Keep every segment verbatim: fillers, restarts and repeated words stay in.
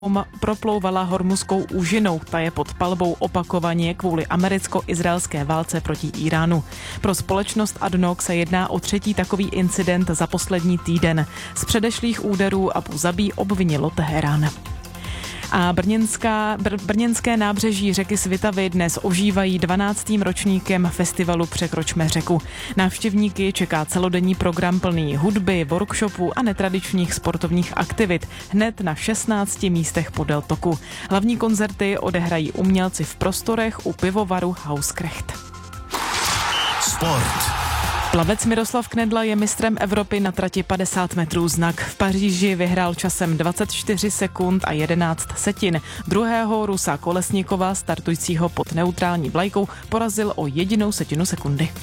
proplouvala Hormuzskou úžinou. Ta je pod palbou opakovaně kvůli americko-izraelské válce proti Iránu. Pro společnost A D N O C se jedná o třetí takový incident za poslední týden. Z předešlých úderů Abu Zabí obvinilo Teherán. A brněnská, br, brněnské nábřeží řeky Svitavy dnes ožívají dvanáctým ročníkem festivalu Překročme řeku. Návštěvníky čeká celodenní program plný hudby, workshopů a netradičních sportovních aktivit hned na šestnácti místech podél toku. Hlavní koncerty odehrají umělci v prostorech u pivovaru Hauskrecht. Sport. Plavec Miroslav Knedla je mistrem Evropy na trati padesát metrů znak. V Paříži vyhrál časem dvacet čtyři sekund a jedenáct setin. Druhého Rusa Kolesníkova, startujícího pod neutrální vlajkou, porazil o jedinou setinu sekundy.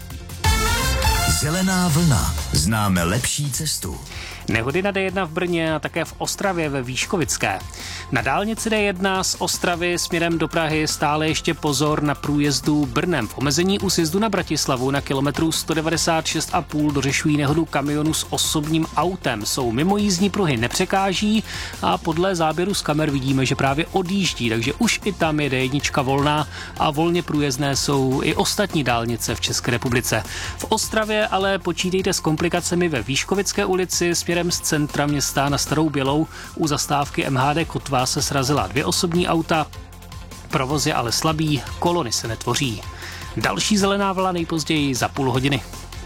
Zelená vlna. Známe lepší cestu. Nehody na D jedna v Brně a také v Ostravě ve Výškovické. Na dálnici D jedna z Ostravy směrem do Prahy stále ještě pozor na průjezdu Brnem. V omezení u sjezdu na Bratislavu na kilometru sto devadesát šest a půl dořešují nehodu kamionu s osobním autem. Jsou mimo jízdní pruhy, nepřekáží a podle záběru z kamer vidíme, že právě odjíždí, takže už i tam je D jedna volná a volně průjezdné jsou i ostatní dálnice v České republice. V Ostravě ale počítejte s komplikacemi ve Výškovické ulici směrem z centra města na Starou Bělou. U zastávky M H D Kotva se srazila dvě osobní auta. Provoz je ale slabý, kolony se netvoří. Další zelená vlna nejpozději za půl hodiny.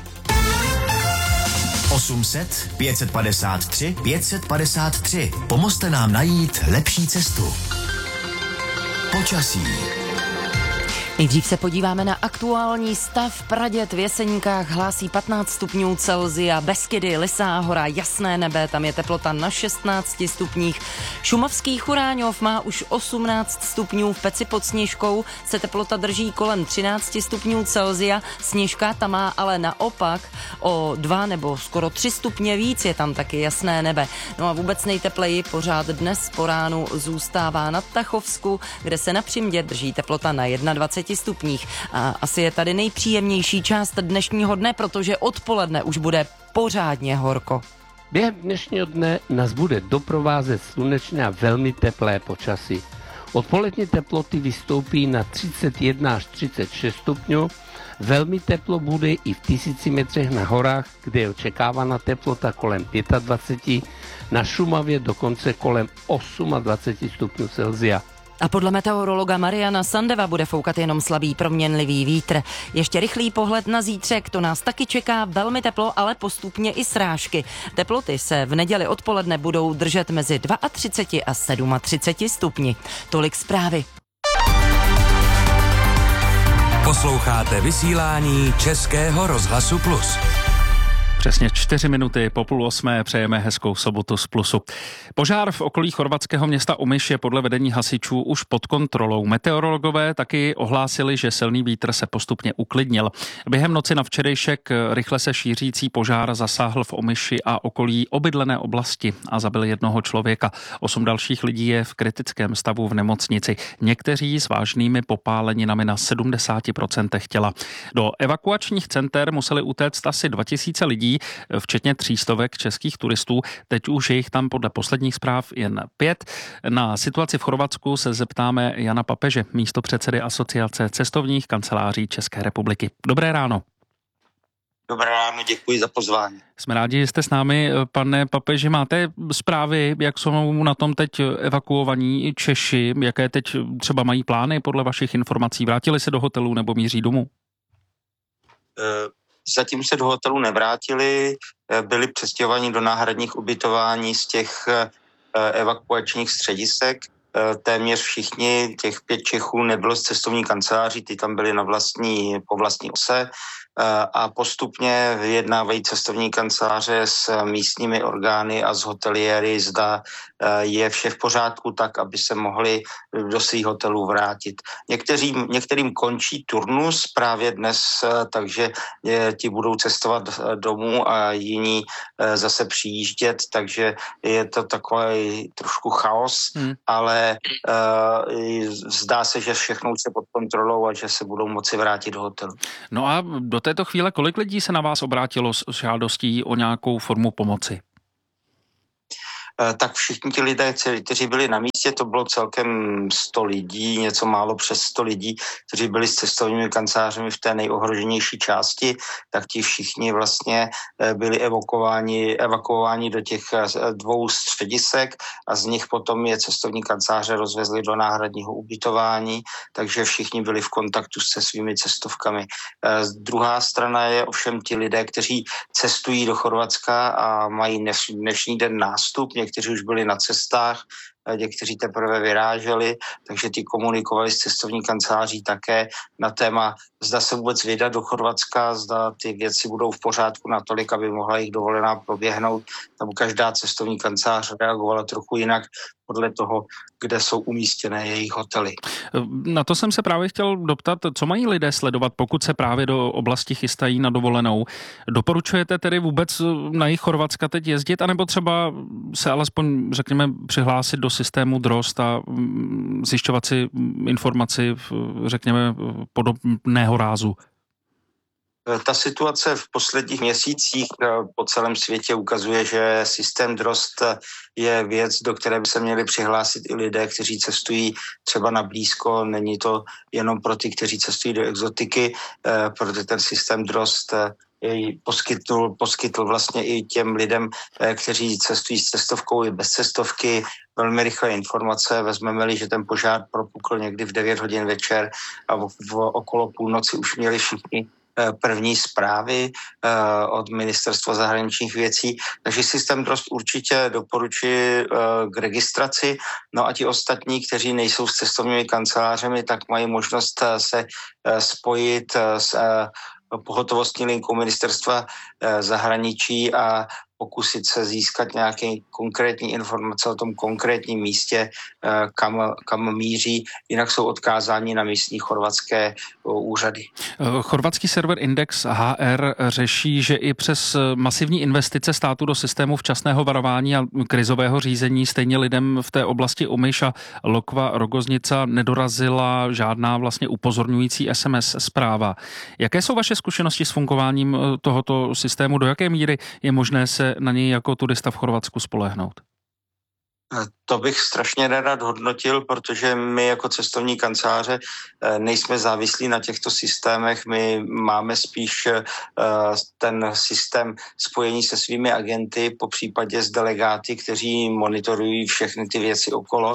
osm set, pět padesát tři, pět padesát tři. Pomozte nám najít lepší cestu. Počasí. Nejdřív se podíváme na aktuální stav. Praděd v Jeseníkách hlásí patnáct stupňů Celsia, Beskydy, Lysá hora, jasné nebe, tam je teplota na šestnácti stupních. Šumavský Churáňov má už osmnáct stupňů, v Peci pod Sněžkou se teplota drží kolem třinácti stupňů Celsia, Sněžka tam má ale naopak o dva nebo skoro tři stupně víc, je tam taky jasné nebe. No a vůbec nejtepleji pořád dnes po ránu zůstává na Tachovsku, kde se na Přimě drží teplota na dvacet jedna stupních. A asi je tady nejpříjemnější část dnešního dne, protože odpoledne už bude pořádně horko. Během dnešního dne nás bude doprovázet slunečné a velmi teplé počasí. Odpolední teploty vystoupí na třicet jedna až třicet šest stupňů. Velmi teplo bude i v tisíci metrech na horách, kde je očekávána teplota kolem dvacet pět, na Šumavě dokonce kolem dvacet osm stupňů Celsia. A podle meteorologa Mariana Sandeva bude foukat jenom slabý proměnlivý vítr. Ještě rychlý pohled na zítřek, to nás taky čeká velmi teplo, ale postupně i srážky. Teploty se v neděli odpoledne budou držet mezi třicet dva a třicet sedm stupni. Tolik zprávy. Posloucháte vysílání Českého rozhlasu Plus. Přesně čtyři minuty po půl osmé přejeme hezkou sobotu z Plusu. Požár v okolí chorvatského města Omiš je podle vedení hasičů už pod kontrolou. Meteorologové taky ohlásili, že silný vítr se postupně uklidnil. Během noci na včerejšek rychle se šířící požár zasáhl v Omiši a okolí obydlené oblasti a zabil jednoho člověka. Osm dalších lidí je v kritickém stavu v nemocnici. Někteří s vážnými popáleninami na sedmdesát procent těla. Do evakuačních center museli utéct asi dva tisíce lidí, včetně třístovek českých turistů. Teď už je jich tam podle posledních zpráv jen pět. Na situaci v Chorvatsku se zeptáme Jana Papeže, místopředsedy Asociace cestovních kanceláří České republiky. Dobré ráno. Dobré ráno, děkuji za pozvání. Jsme rádi, že jste s námi. Pane Papeži, máte zprávy, jak jsou na tom teď evakuovaní Češi, jaké teď třeba mají plány podle vašich informací? Vrátili se do hotelu nebo míří domů? E- Zatím se do hotelu nevrátili, byli přestěhováni do náhradních ubytování z těch evakuačních středisek. Téměř všichni, těch pět Čechů, nebylo z cestovní kanceláří, ty tam byli na vlastní, po vlastní ose a postupně vyjednávají cestovní kanceláře s místními orgány a s hoteliéry, zda je vše v pořádku tak, aby se mohli do svých hotelů vrátit. Některým, některým končí turnus právě dnes, takže ti budou cestovat domů a jiní zase přijíždět, takže je to takový trošku chaos, hmm. ale zdá se, že všechno už je pod kontrolou a že se budou moci vrátit do hotelu. No a do této chvíle kolik lidí se na vás obrátilo s žádostí o nějakou formu pomoci? tak všichni ti lidé, kteří byli na místě, to bylo celkem sto lidí, něco málo přes sto lidí, kteří byli s cestovními kancelářemi v té nejohroženější části, tak ti všichni vlastně byli evakuováni, evakuováni do těch dvou středisek a z nich potom je cestovní kanceláře rozvezli do náhradního ubytování, takže všichni byli v kontaktu se svými cestovkami. Druhá strana je ovšem ti lidé, kteří cestují do Chorvatska a mají dnešní den nástup, někteří už byli na cestách, někteří teprve vyráželi, takže ty komunikovali s cestovní kanceláří také na téma, zda se vůbec vydat do Chorvatska, zda ty věci budou v pořádku natolik, aby mohla jich dovolená proběhnout. Tam každá cestovní kancelář reagovala trochu jinak podle toho, kde jsou umístěné jejich hotely. Na to jsem se právě chtěl doptat, co mají lidé sledovat, pokud se právě do oblasti chystají na dovolenou. Doporučujete tedy vůbec na jih Chorvatska teď jezdit, anebo třeba se alespoň, řekněme, přihlásit do systému Drozd a zjišťovat si informaci, řekněme, podobného rázu? Ta situace v posledních měsících po celém světě ukazuje, že systém Drozd je věc, do které by se měli přihlásit i lidé, kteří cestují třeba na blízko. Není to jenom pro ty, kteří cestují do exotiky, protože ten systém Drozd poskytl, poskytl vlastně i těm lidem, kteří cestují s cestovkou i bez cestovky, velmi rychlé informace. Vezmeme-li, že ten požár propukl někdy v devět hodin večer a v, v okolo půlnoci už měli všichni první zprávy od Ministerstva zahraničních věcí. Takže systém Drozd určitě doporučuji k registraci. No a ti ostatní, kteří nejsou s cestovními kancelářemi, tak mají možnost se spojit s pohotovostní linkou Ministerstva zahraničí a pokusit se získat nějaké konkrétní informace o tom konkrétním místě, kam, kam míří, jinak jsou odkázáni na místní chorvatské úřady. Chorvatský server Index H R řeší, že i přes masivní investice státu do systému včasného varování a krizového řízení stejně lidem v té oblasti Omiš a Lokva Rogoznica nedorazila žádná vlastně upozorňující S M S zpráva. Jaké jsou vaše zkušenosti s fungováním tohoto systému? Do jaké míry je možné se na něj jako turista v Chorvatsku spolehnout? To bych strašně nerad hodnotil, protože my jako cestovní kanceláře nejsme závislí na těchto systémech. My máme spíš ten systém spojení se svými agenty, po případě s delegáty, kteří monitorují všechny ty věci okolo.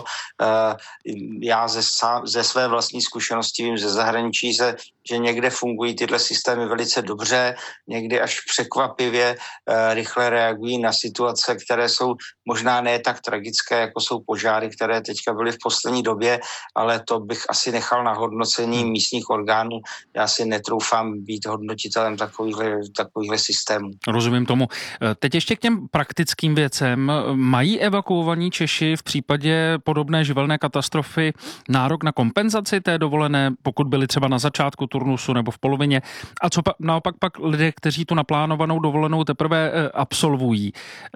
Já ze, ze své vlastní zkušenosti vím ze zahraničí, že, že někde fungují tyhle systémy velice dobře, někdy až překvapivě rychle reagují na situace, které jsou možná ne tak tragické, jako jsou požáry, které teďka byly v poslední době, ale to bych asi nechal na hodnocení místních orgánů. Já si netroufám být hodnotitelem takovýchhle, takovýchhle systémů. Rozumím tomu. Teď ještě k těm praktickým věcem. Mají evakuovaní Češi v případě podobné živelné katastrofy nárok na kompenzaci té dovolené, pokud byli třeba na začátku turnusu nebo v polovině? A co pa, naopak pak lidé, kteří tu naplánovanou dovolenou teprve absolvují?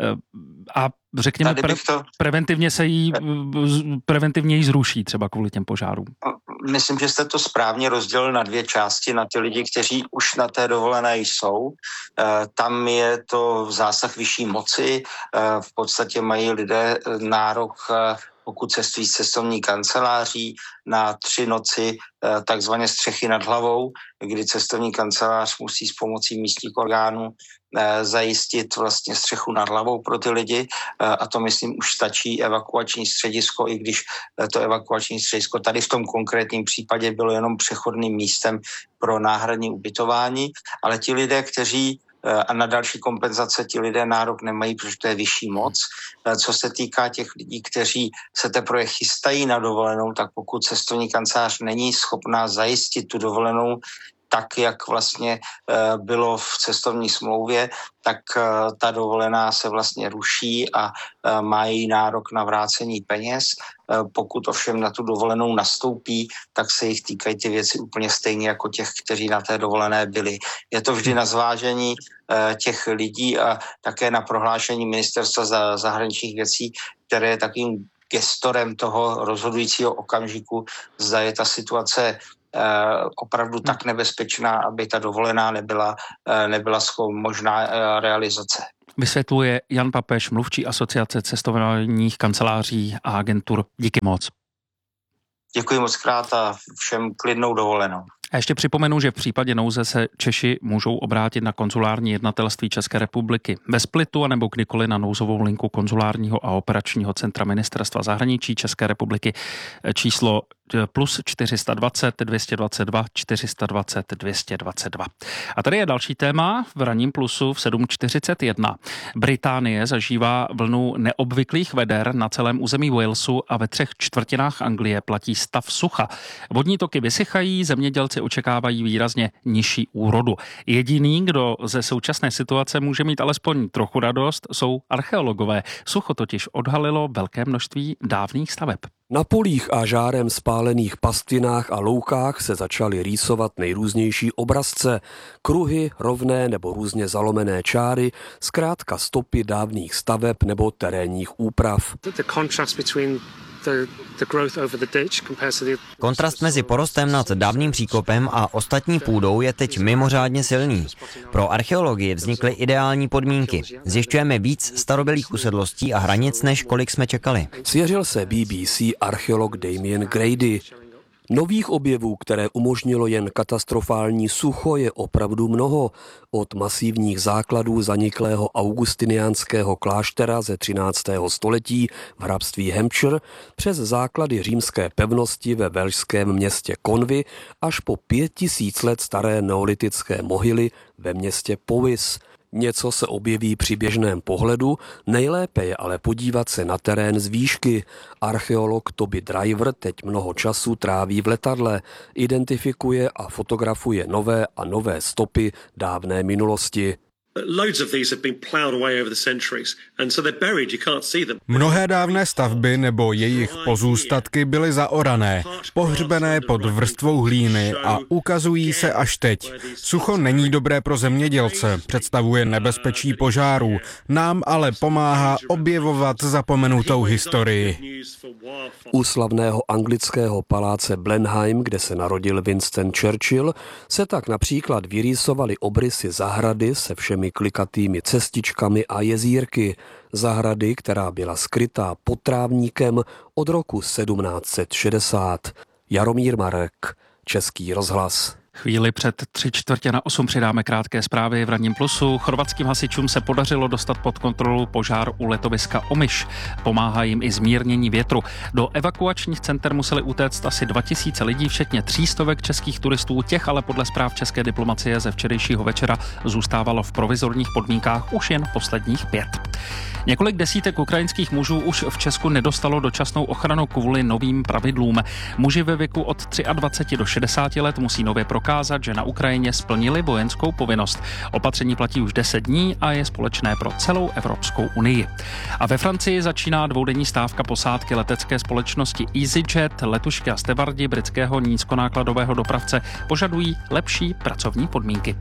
A řekněme, pre, to... preventivně se jí, preventivně jí zruší třeba kvůli těm požárům. Myslím, že jste to správně rozdělil na dvě části, na ty lidi, kteří už na té dovolené jsou. Tam je to zásah vyšší moci. V podstatě mají lidé nárok, pokud cestují z cestovní kanceláří, na tři noci takzvané střechy nad hlavou, kdy cestovní kancelář musí s pomocí místních orgánů zajistit vlastně střechu nad hlavou pro ty lidi a to myslím už stačí evakuační středisko, i když to evakuační středisko tady v tom konkrétním případě bylo jenom přechodným místem pro náhradní ubytování, ale ti lidé, kteří a na další kompenzace ti lidé nárok nemají, protože to je vyšší moc. Co se týká těch lidí, kteří se teprve chystají na dovolenou, tak pokud cestovní kancelář není schopná zajistit tu dovolenou tak, jak vlastně bylo v cestovní smlouvě, tak ta dovolená se vlastně ruší a mají nárok na vrácení peněz. Pokud ovšem na tu dovolenou nastoupí, tak se jich týkají ty věci úplně stejně jako těch, kteří na té dovolené byli. Je to vždy na zvážení těch lidí a také na prohlášení Ministerstva zahraničních věcí, které je takovým gestorem toho rozhodujícího okamžiku, zda je ta situace opravdu tak nebezpečná, aby ta dovolená nebyla, nebyla možná realizace. Vysvětluje Jan Papež, mluvčí Asociace cestovních kanceláří a agentur. Díky moc. Děkuji moc krát a všem klidnou dovolenou. A ještě připomenu, že v případě nouze se Češi můžou obrátit na konzulární jednatelství České republiky ve Splitu anebo kdykoliv na nouzovou linku konzulárního a operačního centra Ministerstva zahraničí České republiky číslo plus čtyři sta dvacet, dvě stě dvacet dva, čtyři sta dvacet, dvě stě dvacet dva. A tady je další téma v ranním plusu v sedm čtyřicet jedna. Británie zažívá vlnu neobvyklých veder na celém území Walesu a ve třech čtvrtinách Anglie platí stav sucha. Vodní toky vysychají, zemědělci očekávají výrazně nižší úrodu. Jediný, kdo ze současné situace může mít alespoň trochu radost, jsou archeologové. Sucho totiž odhalilo velké množství dávných staveb. Na polích a žárem spálených pastvinách a loukách se začaly rýsovat nejrůznější obrazce, kruhy, rovné nebo různě zalomené čáry, zkrátka stopy dávných staveb nebo terénních úprav. Kontrast mezi porostem nad dávným příkopem a ostatní půdou je teď mimořádně silný. Pro archeologii vznikly ideální podmínky. Zjišťujeme víc starobylých usedlostí a hranic, než kolik jsme čekali. Svěřil se B B C archeolog Damien Grady. Nových objevů, které umožnilo jen katastrofální sucho, je opravdu mnoho. Od masivních základů zaniklého augustiniánského kláštera ze třináctého století v hrabství Hampshire přes základy římské pevnosti ve velšském městě Conwy až po pět tisíc let staré neolitické mohyly ve městě Powys. Něco se objeví při běžném pohledu, nejlépe je ale podívat se na terén z výšky. Archeolog Toby Driver teď mnoho času tráví v letadle, identifikuje a fotografuje nové a nové stopy dávné minulosti. Mnohé dávné stavby nebo jejich pozůstatky byly zaorané, pohřbené pod vrstvou hlíny a ukazují se až teď. Sucho není dobré pro zemědělce, představuje nebezpečí požárů, nám ale pomáhá objevovat zapomenutou historii. U slavného anglického paláce Blenheim, kde se narodil Winston Churchill, se tak například vyrýsovaly obrysy zahrady se všemi klikatými cestičkami a jezírky. Zahrady, která byla skrytá pod trávníkem od roku sedmnáct set šedesát. Jaromír Marek, Český rozhlas. Chvíli před tři čtvrtě na osm přidáme krátké zprávy v ranním plusu. Chorvatským hasičům se podařilo dostat pod kontrolu požár u letoviska Omiš. Pomáhá jim i zmírnění větru. Do evakuačních center museli utéct asi dva tisíce lidí, včetně třístovek českých turistů. Těch ale podle zpráv české diplomacie ze včerejšího večera zůstávalo v provizorních podmínkách už jen posledních pět. Několik desítek ukrajinských mužů už v Česku nedostalo dočasnou ochranu kvůli novým pravidlům. Muži ve věku od dvacet tři do šedesáti let musí nově prokázat, že na Ukrajině splnili vojenskou povinnost. Opatření platí už deset dní a je společné pro celou Evropskou unii. A ve Francii začíná dvoudenní stávka posádky letecké společnosti EasyJet. Letušky a stevardi britského nízkonákladového dopravce požadují lepší pracovní podmínky.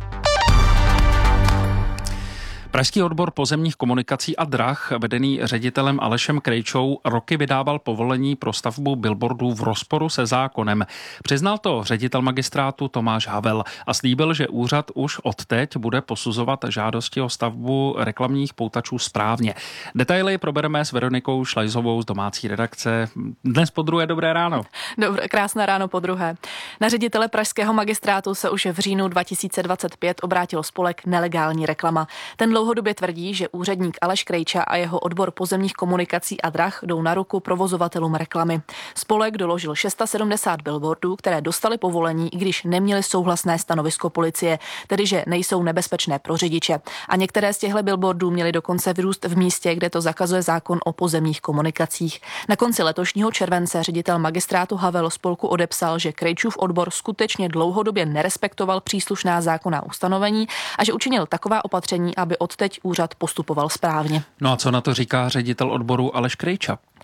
Pražský odbor pozemních komunikací a drah, vedený ředitelem Alešem Krejčou, roky vydával povolení pro stavbu billboardů v rozporu se zákonem. Přiznal to ředitel magistrátu Tomáš Havel a slíbil, že úřad už odteď bude posuzovat žádosti o stavbu reklamních poutačů správně. Detaily probereme s Veronikou Šlajzovou z domácí redakce. Dnes po druhé, dobré ráno. Dobré, krásné ráno po druhé. Na ředitele pražského magistrátu se už v říjnu dva tisíce dvacet pět obrátil spolek Nelegální reklama. Ten dlouhodobě tvrdí, že úředník Aleš Krejča a jeho odbor pozemních komunikací a drah jdou na ruku provozovatelům reklamy. Spolek doložil sedmdesát šest billboardů, které dostaly povolení, i když neměly souhlasné stanovisko policie, tedy že nejsou nebezpečné pro řidiče. A některé z těchto billboardů měly dokonce vyrůst v místě, kde to zakazuje zákon o pozemních komunikacích. Na konci letošního července ředitel magistrátu Havel spolku odepsal, že Krejčův odbor skutečně dlouhodobě nerespektoval příslušná zákonná ustanovení a že učinil taková opatření, aby odteď úřad postupoval správně. No a co na to říká ředitel odboru Aleš Krejča?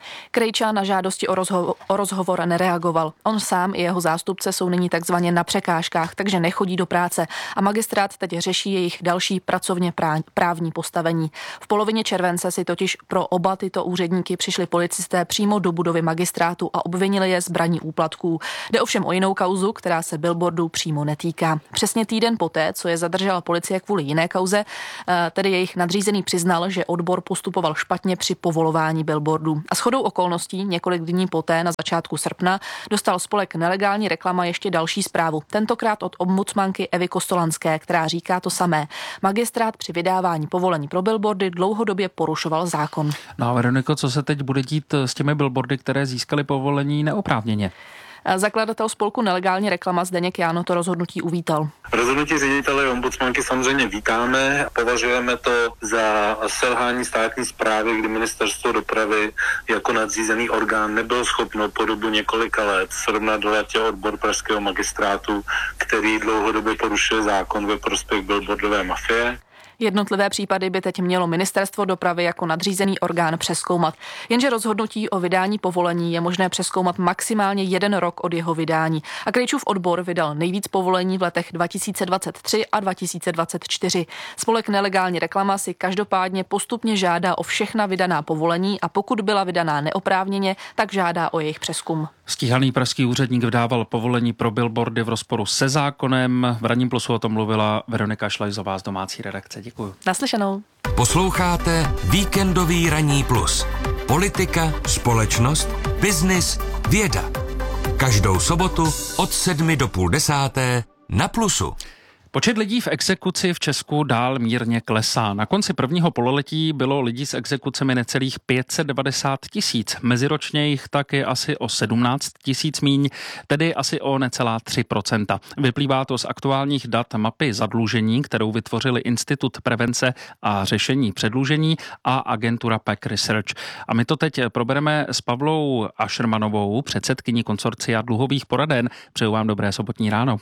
Krejča na žádosti o, rozho- o rozhovor nereagoval. On sám i jeho zástupce jsou nyní takzvaně na překážkách, takže nechodí do práce a magistrát teď řeší jejich další pracovně právní postavení. V polovině července si totiž pro oba tyto úředníky přišli policisté přímo do budovy magistrátu a obvinili je z braní úplatků. Jde ovšem o jinou kauzu, která se billboardů přímo netýká. Přesně týden poté, co je zadržela policie kvůli jiné kauze, tedy jejich nadřízený přiznal, že odbor postupoval špatně při povolování billboardů. A shodou okolností několik dní poté, na začátku srpna, dostal spolek Nelegální reklama ještě další zprávu. Tentokrát od ombudsmanky Evy Kostolanské, která říká to samé. Magistrát při vydávání povolení pro billboardy dlouhodobě porušoval zákon. No a Veroniko, co se teď bude dít s těmi billboardy, které získaly povolení neoprávněně? Zakladatel spolku Nelegální reklama Zdeněk Jáno to rozhodnutí uvítal. Rozhodnutí ředitele ombudsmanky samozřejmě vítáme. Považujeme to za selhání státní správy, kdy ministerstvo dopravy jako nadřízený orgán nebylo schopno po dobu několika let srovnat do latě odbor pražského magistrátu, který dlouhodobě porušuje zákon ve prospěch billboardové mafie. Jednotlivé případy by teď mělo ministerstvo dopravy jako nadřízený orgán přezkoumat. Jenže rozhodnutí o vydání povolení je možné přezkoumat maximálně jeden rok od jeho vydání. A Krejčův odbor vydal nejvíc povolení v letech dva tisíce dvacet tři a dva tisíce dvacet čtyři. Spolek Nelegální reklama si každopádně postupně žádá o všechna vydaná povolení a pokud byla vydaná neoprávněně, tak žádá o jejich přezkum. Stíhaný pražský úředník vydával povolení pro billboardy v rozporu se zákonem. V Ranním plusu o tom mluvila Veronika Šlajzová z domácí redakce. Děkuji. Naslyšenou. Posloucháte Víkendový Ranní plus. Politika, společnost, biznis, věda. Každou sobotu od sedmi do půl desáté na Plusu. Počet lidí v exekuci v Česku dál mírně klesá. Na konci prvního pololetí bylo lidí s exekucemi necelých pět set devadesát tisíc. Meziročně jich tak je asi o sedmnáct tisíc míň, tedy asi o necelá tři procenta. Vyplývá to z aktuálních dat mapy zadlužení, kterou vytvořili Institut prevence a řešení předlužení a agentura P E C Research. A my to teď probereme s Pavlou Ašermanovou, předsedkyní konsorcia dluhových poraden. Přeju vám dobré sobotní ráno.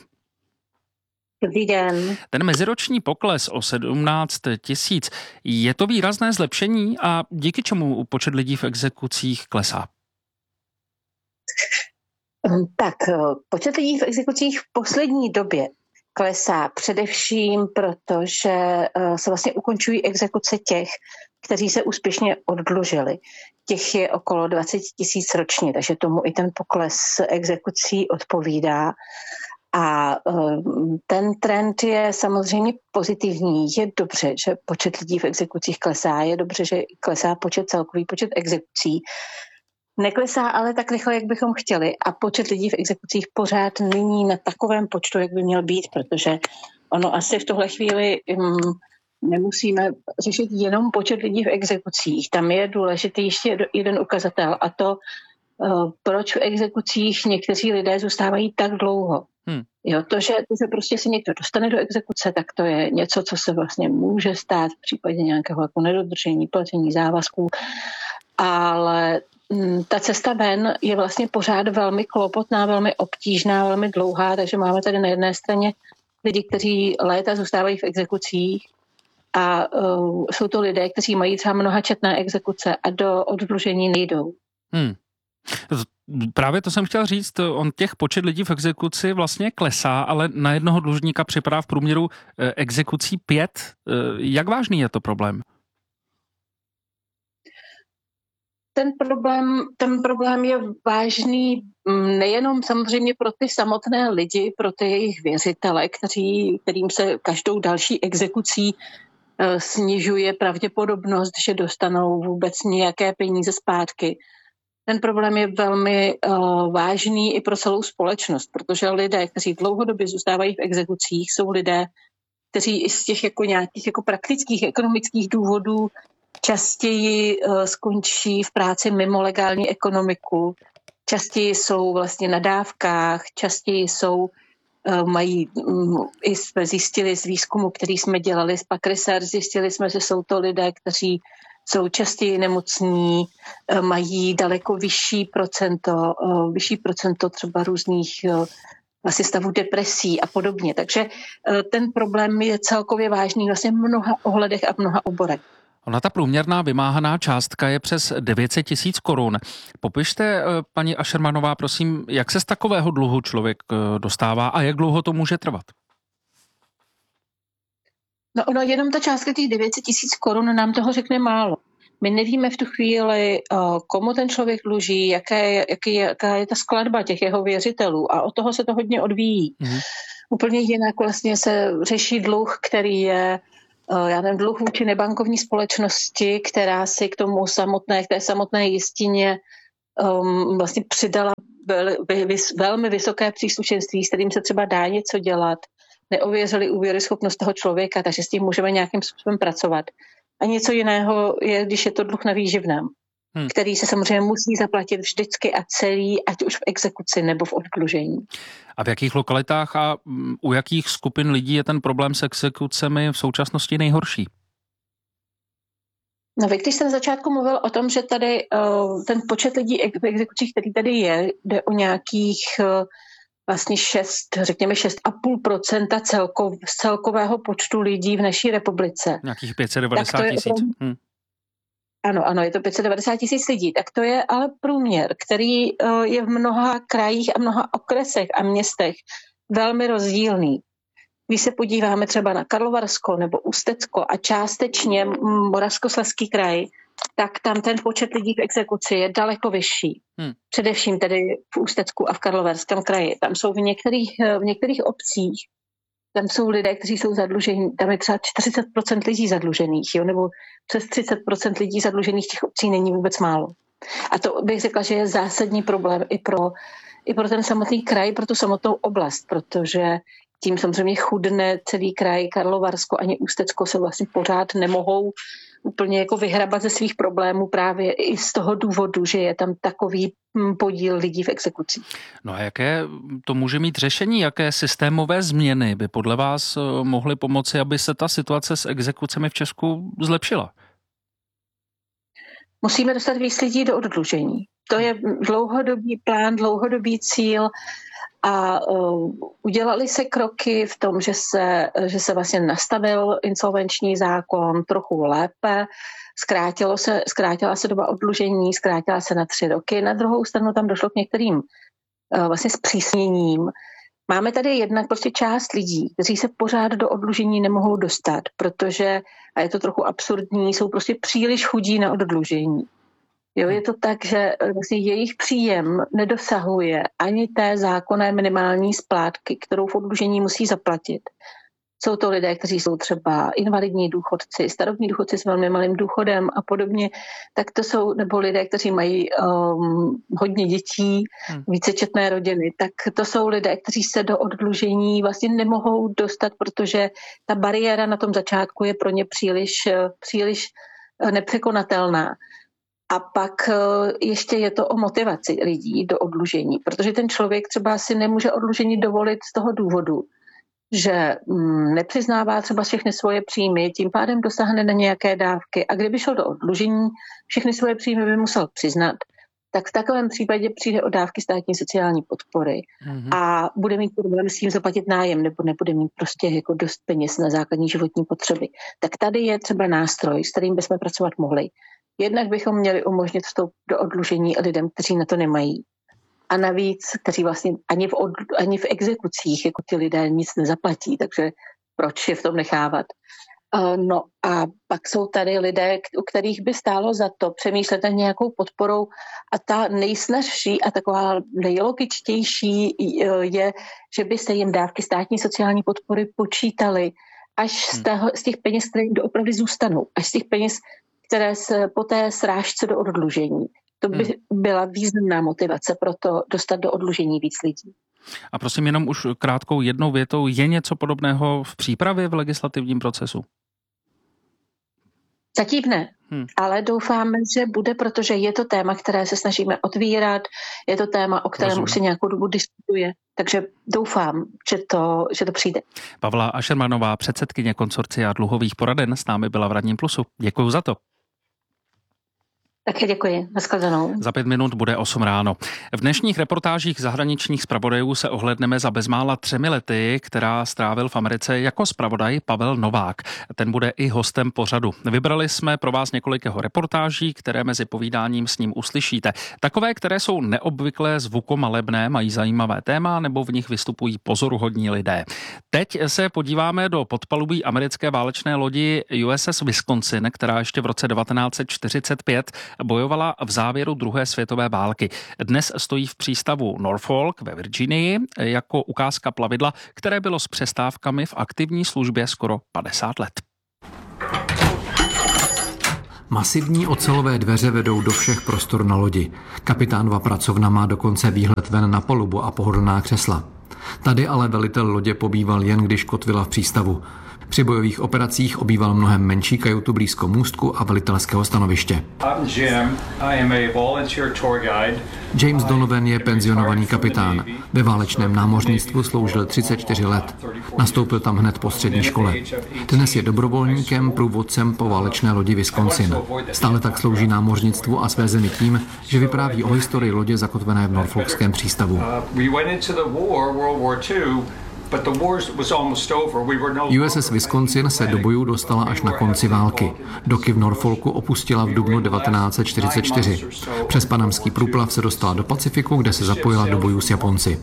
Dobrý den. Ten meziroční pokles o sedmnáct tisíc, je to výrazné zlepšení a díky čemu počet lidí v exekucích klesá? Tak, počet lidí v exekucích v poslední době klesá především proto, že se vlastně ukončují exekuce těch, kteří se úspěšně oddlužili. Těch je okolo dvacet tisíc ročně, takže tomu i ten pokles exekucí odpovídá. A ten trend je samozřejmě pozitivní. Je dobře, že počet lidí v exekucích klesá, je dobře, že klesá počet celkový počet exekucí. Neklesá ale tak rychle, jak bychom chtěli a počet lidí v exekucích pořád není na takovém počtu, jak by měl být, protože ono asi v tohle chvíli um, nemusíme řešit jenom počet lidí v exekucích. Tam je důležitý ještě jeden ukazatel a to, uh, proč v exekucích někteří lidé zůstávají tak dlouho. Hmm. Jo, to, že, to, že prostě si někdo dostane do exekuce, tak to je něco, co se vlastně může stát v případě nějakého jako nedodržení, placení závazků, ale m, ta cesta ven je vlastně pořád velmi klopotná, velmi obtížná, velmi dlouhá, takže máme tady na jedné straně lidi, kteří léta zůstávají v exekucích a uh, jsou to lidé, kteří mají třeba mnohačetné exekuce a do oddlužení nejdou. Hmm. Právě to jsem chtěl říct, on těch počet lidí v exekuci vlastně klesá, ale na jednoho dlužníka připadá v průměru exekucí pět. Jak vážný je to problém? Ten problém, ten problém je vážný nejenom samozřejmě pro ty samotné lidi, pro ty jejich věřitele, kteří, kterým se každou další exekucí snižuje pravděpodobnost, že dostanou vůbec nějaké peníze zpátky. Ten problém je velmi uh, vážný i pro celou společnost, protože lidé, kteří dlouhodobě zůstávají v exekucích, jsou lidé, kteří i z těch jako nějakých jako praktických ekonomických důvodů častěji uh, skončí v práci mimo legální ekonomiku, častěji jsou vlastně na dávkách, častěji jsou, uh, mají, um, i jsme zjistili z výzkumu, který jsme dělali z P E C Research, zjistili jsme, že jsou to lidé, kteří jsou častěji nemocní, mají daleko vyšší procento, vyšší procento třeba různých vlastně stavů depresí a podobně. Takže ten problém je celkově vážný vlastně v mnoha ohledech a v mnoha oborech. Ona ta průměrná vymáhaná částka je přes devět set tisíc korun. Popište, paní Ašermanová, prosím, jak se z takového dluhu člověk dostává a jak dlouho to může trvat? No ono, jenom ta částka těch devět set tisíc korun nám toho řekne málo. My nevíme v tu chvíli, komu ten člověk dluží, jaké, jaký, jaká je ta skladba těch jeho věřitelů a od toho se to hodně odvíjí. Mm. Úplně jinak vlastně se řeší dluh, který je, já nevím, dluh vůči nebankovní společnosti, která si k tomu samotné, k té samotné jistině um, vlastně přidala vel, vys, velmi vysoké příslušenství, s kterým se třeba dá něco dělat. Neověřili úvěryschopnost toho člověka, takže s tím můžeme nějakým způsobem pracovat. A něco jiného je, když je to dluh na výživném, hmm. který se samozřejmě musí zaplatit vždycky a celý, ať už v exekuci nebo v oddlužení. A v jakých lokalitách a u jakých skupin lidí je ten problém s exekucemi v současnosti nejhorší? No, vy, když jsem na začátku mluvil o tom, že tady uh, ten počet lidí v exekucích, který tady je, jde o nějakých uh, vlastně šest, řekněme šest celá pět procenta celkov, z celkového počtu lidí v naší republice. Nějakých pět set devadesát tisíc. Opravdu... Hmm. Ano, ano, je to pět set devadesát tisíc lidí. Tak to je ale průměr, který uh, je v mnoha krajích a mnoha okresech a městech velmi rozdílný. Když se podíváme třeba na Karlovarsko nebo Ústecko a částečně Moravskoslezský kraj, tak tam ten počet lidí v exekuci je daleko vyšší. Hmm. Především tedy v Ústecku a v Karlovarském kraji. Tam jsou v některých, v některých obcích, tam jsou lidé, kteří jsou zadlužení, tam je třeba čtyřicet procent lidí zadlužených, jo, nebo přes třicet procent lidí zadlužených těch obcí není vůbec málo. A to bych řekla, že je zásadní problém i pro, i pro ten samotný kraj, pro tu samotnou oblast, protože tím samozřejmě chudne celý kraj, Karlovarsko ani Ústecko se vlastně pořád nemohou úplně jako vyhrabat ze svých problémů právě i z toho důvodu, že je tam takový podíl lidí v exekuci. No a jaké to může mít řešení? Jaké systémové změny by podle vás mohly pomoci, aby se ta situace s exekucemi v Česku zlepšila? Musíme dostat víc lidí do oddlužení. To je dlouhodobý plán, dlouhodobý cíl a uh, udělali se kroky v tom, že se, že se vlastně nastavil insolvenční zákon trochu lépe, zkrátilo se, zkrátila se doba oddlužení, zkrátila se na tři roky. Na druhou stranu tam došlo k některým uh, vlastně zpřísněním. Máme tady jednak prostě část lidí, kteří se pořád do oddlužení nemohou dostat, protože, a je to trochu absurdní, jsou prostě příliš chudí na oddlužení. Jo, je to tak, že vlastně jejich příjem nedosahuje ani té zákonné minimální splátky, kterou v oddlužení musí zaplatit. Jsou to lidé, kteří jsou třeba invalidní důchodci, starobní důchodci s velmi malým důchodem a podobně. Tak to jsou, nebo lidé, kteří mají um, hodně dětí, vícečetné rodiny. Tak to jsou lidé, kteří se do oddlužení vlastně nemohou dostat, protože ta bariéra na tom začátku je pro ně příliš, příliš nepřekonatelná. A pak ještě je to o motivaci lidí do oddlužení, protože ten člověk třeba si nemůže oddlužení dovolit z toho důvodu, že nepřiznává třeba všechny svoje příjmy, tím pádem dosáhne na nějaké dávky a kdyby šel do oddlužení, všechny svoje příjmy by musel přiznat, tak v takovém případě přijde o dávky státní sociální podpory mm-hmm. a bude mít problém s tím zaplatit nájem nebo nebude mít prostě jako dost peněz na základní životní potřeby. Tak tady je třeba nástroj, s kterým bychom pracovat mohli. Jednak bychom měli umožnit vstup do oddlužení lidem, kteří na to nemají. A navíc, kteří vlastně ani v, odlu, ani v exekucích jako ty lidé nic nezaplatí, takže proč je v tom nechávat? Uh, no a pak jsou tady lidé, u kterých by stálo za to přemýšlet nad nějakou podporou a ta nejsnažší a taková nejlogičtější je, že by se jim dávky státní sociální podpory počítaly až z, tého, z těch peněz, které jim doopravdy zůstanou, až z těch peněz, které se po té srážce do oddlužení. To by hmm. byla významná motivace pro to dostat do oddlužení víc lidí. A prosím jenom už krátkou jednou větou, je něco podobného v přípravě v legislativním procesu? Zatím ne, hmm. ale doufáme, že bude, protože je to téma, které se snažíme otvírat, je to téma, o kterém Rozumím. Už se nějakou dobu diskutuje, takže doufám, že to, že to přijde. Pavla Ašermanová, předsedkyně konsorcia dluhových poraden, s námi byla v Ranním plusu. Děkuju za to. Také děkuji. Nashledanou. Za pět minut bude osm ráno. V dnešních reportážích zahraničních zpravodajů se ohlédneme za bezmála třemi lety, která strávil v Americe jako zpravodaj Pavel Novák. Ten bude i hostem pořadu. Vybrali jsme pro vás několik jeho reportáží, které mezi povídáním s ním uslyšíte. Takové, které jsou neobvyklé, zvukomalebné, mají zajímavé téma nebo v nich vystupují pozoruhodní lidé. Teď se podíváme do podpalubí americké válečné lodi U S S Wisconsin, která ještě v roce devatenáct set čtyřicet pět bojovala v závěru druhé světové války. Dnes stojí v přístavu Norfolk ve Virginii jako ukázka plavidla, které bylo s přestávkami v aktivní službě skoro padesát let. Masivní ocelové dveře vedou do všech prostor na lodi. Kapitánova pracovna má dokonce výhled ven na palubu a pohodlná křesla. Tady ale velitel lodě pobýval jen když kotvila v přístavu. Při bojových operacích obýval mnohem menší kajutu blízko můstku a velitelského stanoviště. James Donovan je penzionovaný kapitán. Ve válečném námořnictvu sloužil třicet čtyři let. Nastoupil tam hned po střední škole. Dnes je dobrovolníkem, průvodcem po válečné lodi Wisconsin. Stále tak slouží námořnictvu a své zemi tím, že vypráví o historii lodě zakotvené v Norfolkském přístavu. U S S Wisconsin se do bojů dostala až na konci války. Doky v Norfolku opustila v dubnu devatenáct set čtyřicet čtyři. Přes panamský průplav se dostala do Pacifiku, kde se zapojila do bojů s Japonci.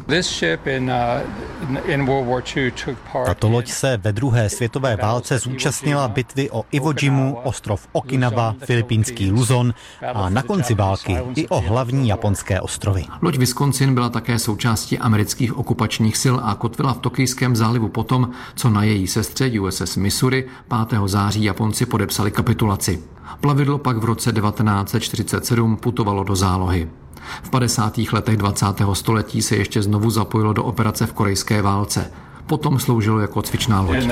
Tato loď se ve druhé světové válce zúčastnila bitvy o Iwo Jimu, ostrov Okinawa, filipínský Luzon a na konci války i o hlavní japonské ostrovy. Loď Wisconsin byla také součástí amerických okupačních sil a kotvila v Tokijském zálivu potom, co na její sestře U S S Missouri pátého září Japonci podepsali kapitulaci. Plavidlo pak v roce devatenáct set čtyřicet sedm putovalo do zálohy. V padesátých letech dvacátého století se ještě znovu zapojilo do operace v korejské válce. Potom sloužilo jako cvičná loď.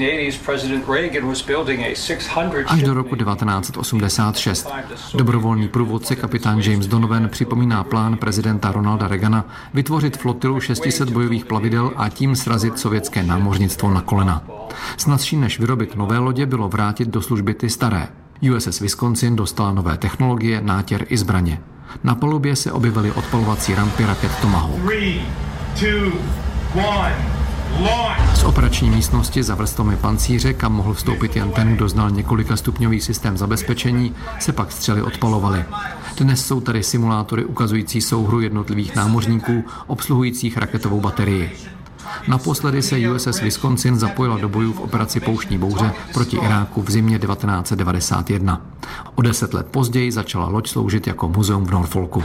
Až do roku devatenáct set osmdesát šest. Dobrovolný průvodce kapitán James Donovan připomíná plán prezidenta Ronalda Reagana vytvořit flotilu šest set bojových plavidel a tím srazit sovětské námořnictvo na kolena. Snazší než vyrobit nové lodě bylo vrátit do služby ty staré. U S S Wisconsin dostala nové technologie, nátěr i zbraně. Na palubě se objevily odpalovací rampy raket Tomahawk. Three, two, one. Z operační místnosti za vrstvami pancíře, kam mohl vstoupit jen ten, kdo znal několika stupňový systém zabezpečení, se pak střely odpalovaly. Dnes jsou tady simulátory ukazující souhru jednotlivých námořníků obsluhujících raketovou baterii. Naposledy se U S S Wisconsin zapojila do bojů v operaci Pouštní bouře proti Iráku v zimě devatenáct set devadesát jedna. O deset let později začala loď sloužit jako muzeum v Norfolku.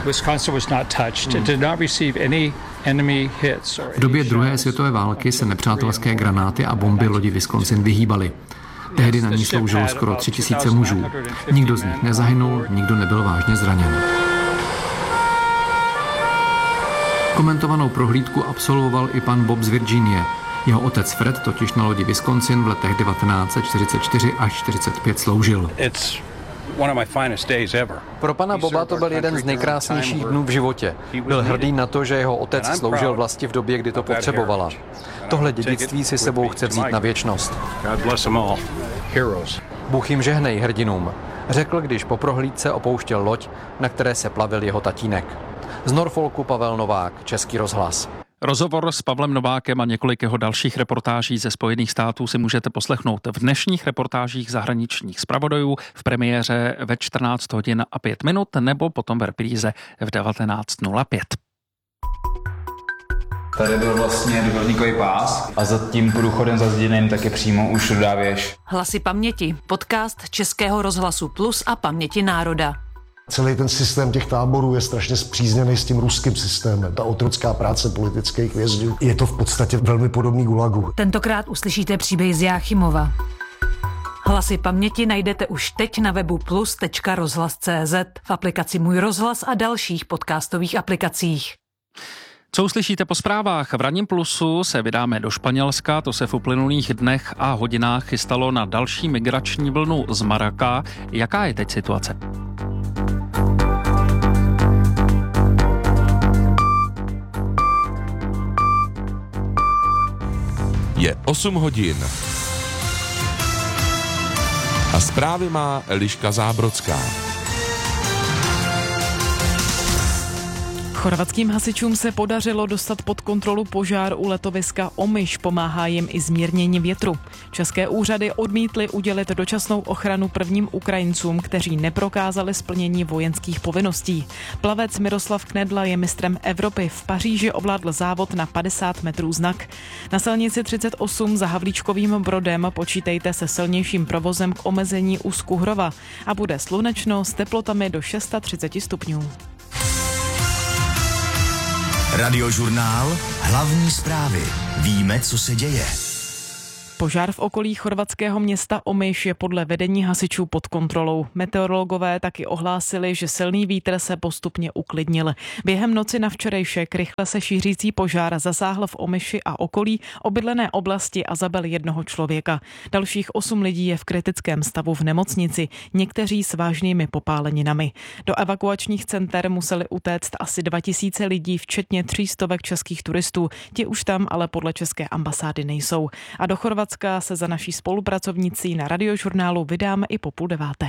V době druhé světové války se nepřátelské granáty a bomby lodi Wisconsin vyhýbaly. Tehdy na ní sloužilo skoro tři tisíce mužů. Nikdo z nich nezahynul, nikdo nebyl vážně zraněn. Komentovanou prohlídku absolvoval i pan Bob z Virginie. Jeho otec Fred totiž na lodi Wisconsin v letech devatenáct set čtyřicet čtyři až čtyřicet pět sloužil. Pro pana Boba to byl jeden z nejkrásnějších dnů v životě. Byl hrdý na to, že jeho otec sloužil vlasti v době, kdy to potřebovala. Tohle dědictví si sebou chce vzít na věčnost. Bůh jim žehnej hrdinům, řekl, když po prohlídce opouštěl loď, na které se plavil jeho tatínek. Z Norfolku Pavel Novák, Český rozhlas. Rozhovor s Pavlem Novákem a několik jeho dalších reportáží ze Spojených států si můžete poslechnout v dnešních reportážích zahraničních zpravodajů v premiéře ve čtrnáct hodin a pět minut nebo potom v repríze v devatenáct nula pět. Tady byl vlastně dvojníkový pás a za tím průchodem za zděným taky přímo už dodá věž. Hlasy paměti, podcast Českého rozhlasu Plus a Paměti národa. Celý ten systém těch táborů je strašně spřízněný s tím ruským systémem. Ta otrocká práce politických vězňů. Je to v podstatě velmi podobný gulagu. Tentokrát uslyšíte příběh z Jáchymova. Hlasy paměti najdete už teď na webu plus tečka rozhlas tečka cé zet, v aplikaci Můj rozhlas a dalších podcastových aplikacích. Co uslyšíte po zprávách? V Ranním plusu se vydáme do Španělska, to se v uplynulých dnech a hodinách chystalo na další migrační vlnu z Maroka. Jaká je teď situace? Je osm hodin. A zprávy má Eliška Zábrodská. Chorvatským hasičům se podařilo dostat pod kontrolu požár u letoviska Omiš, pomáhá jim i zmírnění větru. České úřady odmítly udělit dočasnou ochranu prvním Ukrajincům, kteří neprokázali splnění vojenských povinností. Plavec Miroslav Knedla je mistrem Evropy. V Paříži ovládl závod na padesát metrů znak. Na silnici třicet osm za Havlíčkovým Brodem počítejte se silnějším provozem k omezení u Skuhrova a bude slunečno s teplotami do třicet šest stupňů. Radiožurnál. Hlavní zprávy. Víme, co se děje. Požár v okolí chorvatského města Omiš je podle vedení hasičů pod kontrolou. Meteorologové taky ohlásili, že silný vítr se postupně uklidnil. Během noci na včerejšek rychle se šířící požár zasáhl v Omiši a okolí obydlené oblasti a zabil jednoho člověka. Dalších osm lidí je v kritickém stavu v nemocnici, někteří s vážnými popáleninami. Do evakuačních center museli utéct asi dva tisíce lidí, včetně tří stovek českých turistů. Ti už tam ale podle české ambasády nejsou. A do Chorvatska se za naší spolupracovnicí na Radiožurnálu vydáme i po půl deváté.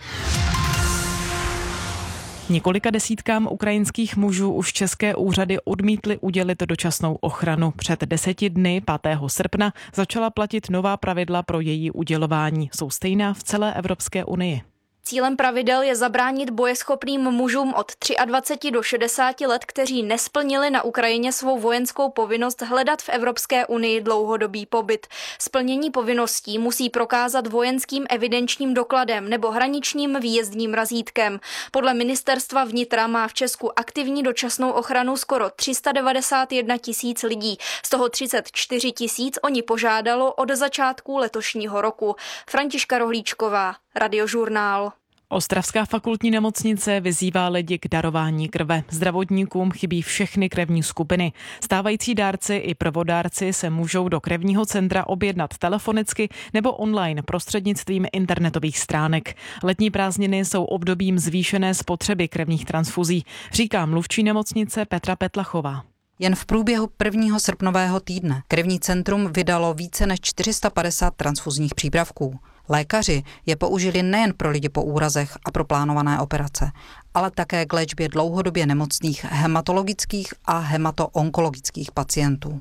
Několika desítkám ukrajinských mužů už české úřady odmítly udělit dočasnou ochranu. Před deseti dny, pátého srpna, začala platit nová pravidla pro její udělování. Jsou stejná v celé Evropské unii. Cílem pravidel je zabránit bojeschopným mužům od dvaceti tři do šedesáti let, kteří nesplnili na Ukrajině svou vojenskou povinnost hledat v Evropské unii dlouhodobý pobyt. Splnění povinností musí prokázat vojenským evidenčním dokladem nebo hraničním výjezdním razítkem. Podle ministerstva vnitra má v Česku aktivní dočasnou ochranu skoro tři sta devadesát jedna tisíc lidí. Z toho třicet čtyři tisíc oni požádalo od začátku letošního roku. Františka Rohlíčková, Radiožurnál. Ostravská fakultní nemocnice vyzývá lidi k darování krve. Zdravotníkům chybí všechny krevní skupiny. Stávající dárci i prvodárci se můžou do krevního centra objednat telefonicky nebo online prostřednictvím internetových stránek. Letní prázdniny jsou obdobím zvýšené spotřeby krevních transfuzí, říká mluvčí nemocnice Petra Petlachová. Jen v průběhu prvního srpnového týdne krevní centrum vydalo více než čtyři sta padesát transfuzních přípravků. Lékaři je použili nejen pro lidi po úrazech a pro plánované operace, ale také k léčbě dlouhodobě nemocných hematologických a hematoonkologických pacientů.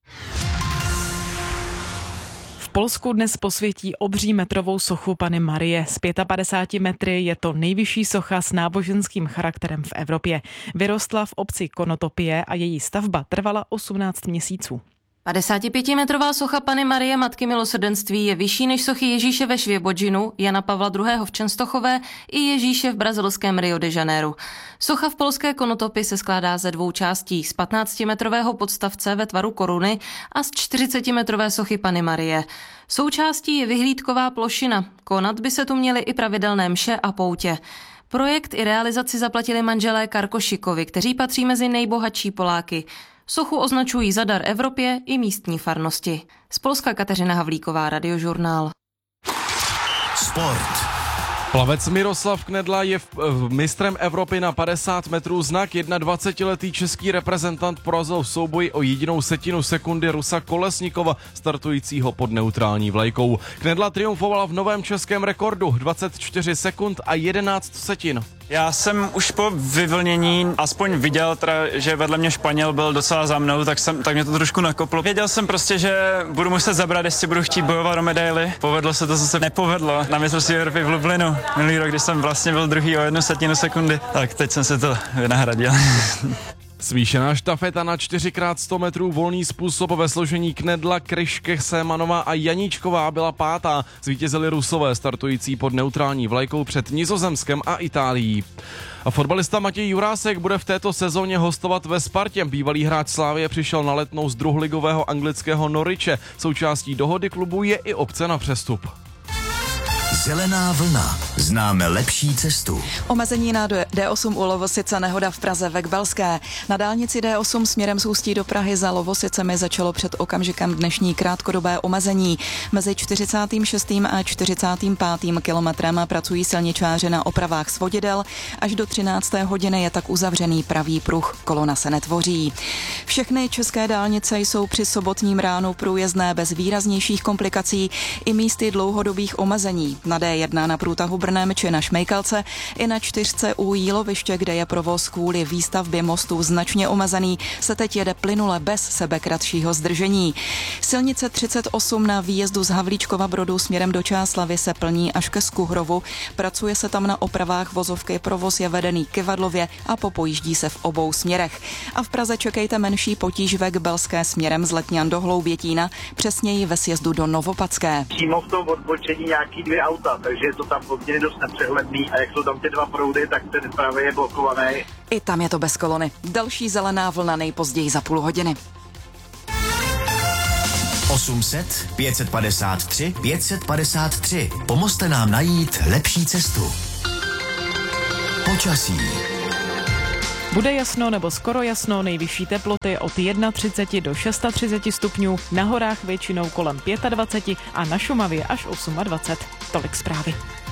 V Polsku dnes posvětí obří metrovou sochu Panny Marie. Z padesát pět metry je to nejvyšší socha s náboženským charakterem v Evropě. Vyrostla v obci Konotopie a její stavba trvala osmnáct měsíců. padesátipětimetrová socha Panny Marie Matky milosrdenství je vyšší než sochy Ježíše ve Švěbodžinu, Jana Pavla druhého. v Čenstochové i Ježíše v brazilském Rio de Janeiro. Socha v polské Konotopi se skládá ze dvou částí, z patnáctimetrového podstavce ve tvaru koruny a z čtyřicetimetrové sochy Panny Marie. Součástí je vyhlídková plošina. Konat by se tu měly i pravidelné mše a poutě. Projekt i realizaci zaplatili manželé Karkošikovi, kteří patří mezi nejbohatší Poláky. Sochu označují za dar Evropě i místní farnosti. Z Polska Kateřina Havlíková, Radiožurnál. Sport. Plavec Miroslav Knedla je mistrem Evropy na padesát metrů znak. dvacetiletý český reprezentant porazil v souboji o jedinou setinu sekundy Rusa Kolesnikova, startujícího pod neutrální vlajkou. Knedla triumfoval v novém českém rekordu dvacet čtyři sekund a jedenáct setin. Já jsem už po vyvlnění aspoň viděl, teda, že vedle mě Španěl byl docela za mnou, tak, jsem, tak mě to trošku nakoplo. Věděl jsem prostě, že budu muset zabrat, jestli budu chtít bojovat o medaily. Povedlo se to, co se nepovedlo na mistrovství Evropy v Lublinu. Minulý rok, když jsem vlastně byl druhý o jednu setinu sekundy, tak teď jsem se to vynahradil. Smíšená štafeta na čtyři krát sto metrů volný způsob ve složení Knedla, Kryške, Sémanová a Janíčková byla pátá. Zvítězili Rusové startující pod neutrální vlajkou před Nizozemskem a Itálií. A fotbalista Matěj Jurásek bude v této sezóně hostovat ve Spartě. Bývalý hráč Slávie přišel na Letnou z druholigového anglického Norwiche. Součástí dohody klubu je i opce na přestup. Zelená vlna. Známe lepší cestu. Omezení na D osm u Lovosice, nehoda v Praze ve Kbelské. Na dálnici D osm směrem z Ústí do Prahy za Lovosicemi začalo před okamžikem dnešní krátkodobé omezení. Mezi čtyřicátým šestým a čtyřicátým pátým kilometrem pracují silničáři na opravách svodidel. Až do třinácté hodiny je tak uzavřený pravý pruh. Kolona se netvoří. Všechny české dálnice jsou při sobotním ránu průjezdné bez výraznějších komplikací i místy dlouhodobých omezení. na D jedna na průtahu Brnem či na Šmejkalce, i na čtyřce u Jíloviště, kde je provoz kvůli výstavbě mostu značně omezený, se teď jede plynule bez sebekratšího zdržení. Silnice třicet osm na výjezdu z Havlíčkova Brodu směrem do Čáslavy se plní až ke Skuhrovu. Pracuje se tam na opravách vozovky, provoz je vedený k Kivadlově a popojíždí se v obou směrech. A v Praze čekejte menší potíž ve Kbelské směrem z Letňan do Hloubětína, přesněji ve sjezdu do Novopadské. Přímo v tom odbočení nějaký dvě auta, takže je to tam poměrně dost nepřehledný a jak jsou tam ty dva proudy, tak ten právě je blokovaný. I tam je to bez kolony. Další zelená vlna nejpozději za půl hodiny. osm set, pět set padesát tři, pět set padesát tři. Pomozte nám najít lepší cestu. Počasí. Bude jasno nebo skoro jasno, nejvyšší teploty od třicet jedna do třicet šest stupňů, na horách většinou kolem dvacet pět a na Šumavě až dvacet osm. Tolik zprávy.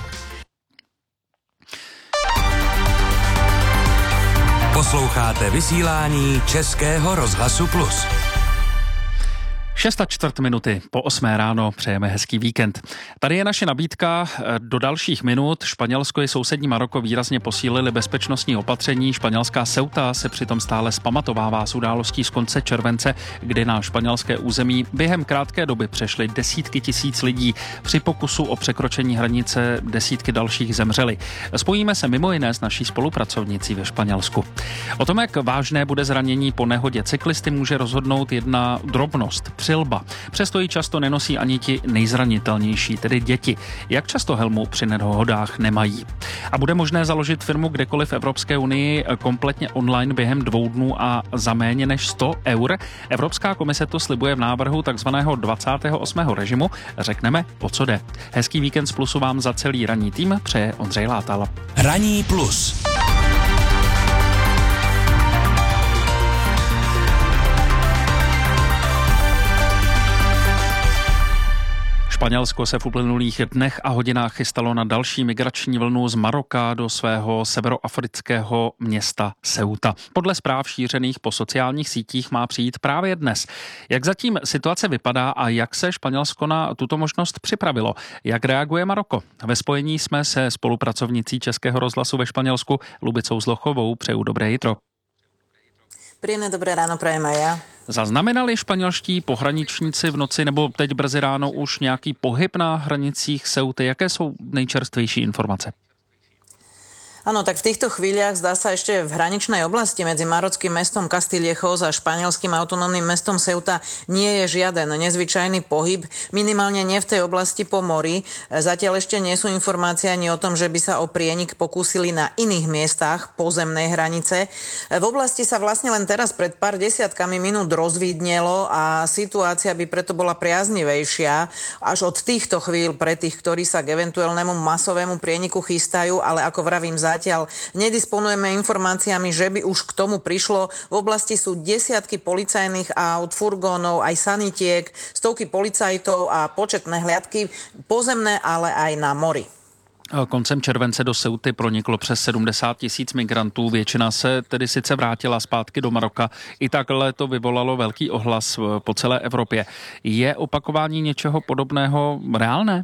Posloucháte vysílání Českého rozhlasu Plus. Šest a čtvrt minuty po osmé ráno, přejeme hezký víkend. Tady je naše nabídka do dalších minut. Španělsko i sousední Maroko výrazně posílili bezpečnostní opatření. Španělská Ceuta se přitom stále zpamatovává z událostí z konce července, kdy na španělské území během krátké doby přešly desítky tisíc lidí. Při pokusu o překročení hranice desítky dalších zemřely. Spojíme se mimo jiné s naší spolupracovnicí ve Španělsku. O tom, jak vážné bude zranění po nehodě cyklisty, může rozhodnout jedna drobnost. Přilba. Přesto ji často nenosí ani ti nejzranitelnější, tedy děti. Jak často helmu při nehodách nemají. A bude možné založit firmu kdekoliv v Evropské unii kompletně online během dvou dnů a za méně než sto eur. Evropská komise to slibuje v návrhu takzvaného dvacátého osmého režimu. Řekneme, o co jde. Hezký víkend z Plusu vám za celý ranní tým přeje Ondřej Látal. Ranní Plus. Španělsko se v uplynulých dnech a hodinách chystalo na další migrační vlnu z Maroka do svého severoafrického města Ceuta. Podle zpráv šířených po sociálních sítích má přijít právě dnes. Jak zatím situace vypadá a jak se Španělsko na tuto možnost připravilo? Jak reaguje Maroko? Ve spojení jsme se spolupracovnicí Českého rozhlasu ve Španělsku Lubicou Zlochovou. Přeju dobré jitro. Príjemné dobré ráno prajem aj ja. Zaznamenali španělští pohraničníci v noci nebo teď brzy ráno už nějaký pohyb na hranicích Ceuty? Jaké jsou nejčerstvější informace? Áno, tak v týchto chvíľach zdá sa ešte v hraničnej oblasti medzi marockým mestom Castillejos a španielským autonómnym mestom Ceuta nie je žiaden nezvyčajný pohyb, minimálne nie v tej oblasti po mori. Zatiaľ ešte nie sú informácie ani o tom, že by sa o prienik pokúsili na iných miestach pozemnej hranice. V oblasti sa vlastne len teraz pred pár desiatkami minút rozvídnelo a situácia by preto bola priaznivejšia až od týchto chvíľ pre tých, ktorí sa k eventuálnemu masovému prieniku chystajú, ale ako vravím, zatiaľ nedisponujeme informáciami, že by už k tomu prišlo. V oblasti sú desiatky policajných aut, furgónov, aj sanitiek, stovky policajtov a početné hliadky pozemné, ale aj na mori. Koncem července do Ceuty proniklo přes sedmdesát tisíc migrantů, většina se tedy sice vrátila zpátky do Maroka. I takhle to vyvolalo velký ohlas po celé Evropě. Je opakování něčeho podobného reálné?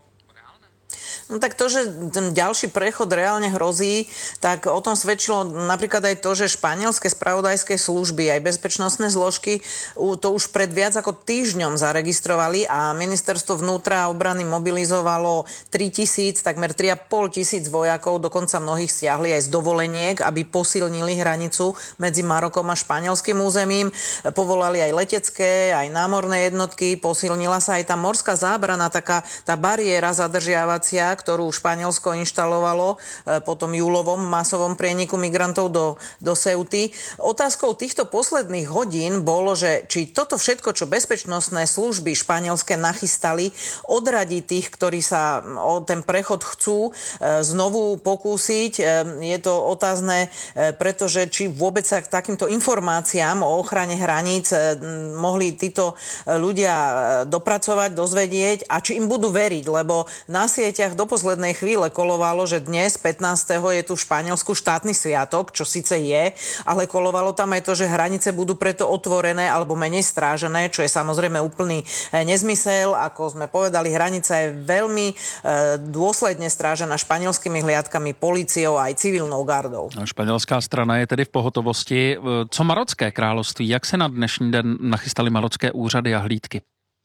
No tak to, že ten ďalší prechod reálne hrozí, tak o tom svedčilo napríklad aj to, že španielské spravodajské služby, aj bezpečnostné zložky to už pred viac ako týždňom zaregistrovali a ministerstvo vnútra a obrany mobilizovalo tritisíc, takmer tri a pol tisíc vojakov, dokonca mnohých stiahli aj z dovoleniek, aby posilnili hranicu medzi Marokom a španielským územím. Povolali aj letecké, aj námorné jednotky, posilnila sa aj tá morská zábrana, taká tá bariéra zadržiavacia, ktorú Španielsko inštalovalo po tom júlovom masovom prieniku migrantov do, do Ceuty. Otázkou týchto posledných hodín bolo, že či toto všetko, čo bezpečnostné služby španielské nachystali, odradí tých, ktorí sa o ten prechod chcú znovu pokúsiť. Je to otázne, pretože či vôbec sa k takýmto informáciám o ochrane hraníc mohli títo ľudia dopracovať, dozvedieť a či im budú veriť, lebo na sieťach do poslednej chvíle kolovalo, že dnes pätnásteho je tu v Španielsku štátny sviatok, čo síce je, ale kolovalo tam aj to, že hranice budú preto otvorené alebo menej strážené, čo je samozrejme úplný nezmysel. Ako sme povedali, hranica je veľmi e, dôsledne strážená španielskými hliadkami, políciou aj civilnou gardou. Španělská strana je tedy v pohotovosti. Co Marocké království? Jak se na dnešní den nachystali marocké úřady a hlídky?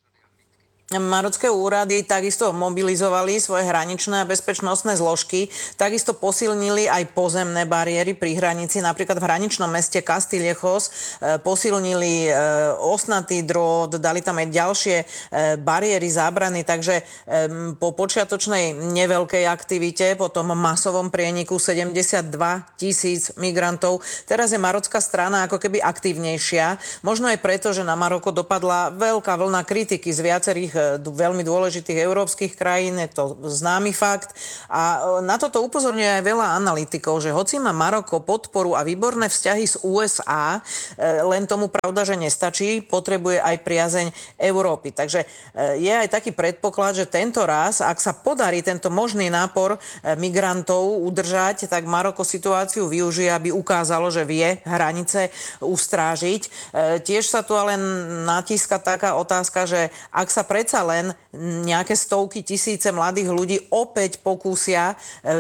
Marocké úrady takisto mobilizovali svoje hraničné a bezpečnostné zložky, takisto posilnili aj pozemné bariéry pri hranici, napríklad v hraničnom meste Castillejos posilnili ostnatý drôt, dali tam aj ďalšie bariéry, zábrany, takže po počiatočnej neveľkej aktivite, po tom masovom prieniku sedemdesiatdva tisíc migrantov, teraz je marocká strana ako keby aktívnejšia, možno aj preto, že na Maroko dopadla veľká vlna kritiky z viacerých veľmi dôležitých európskych krajín, je to známy fakt. A na toto upozorňuje aj veľa analytikov, že hoci má Maroko podporu a výborné vzťahy s ú es á, len tomu pravda, že nestačí, potrebuje aj priazeň Európy. Takže je aj taký predpoklad, že tento raz, ak sa podarí tento možný nápor migrantov udržať, tak Maroko situáciu využije, aby ukázalo, že vie hranice ustrážiť. Tiež sa tu ale natíska taká otázka, že ak sa pred sa len nejaké stovky tisíce mladých ľudí opäť pokúsia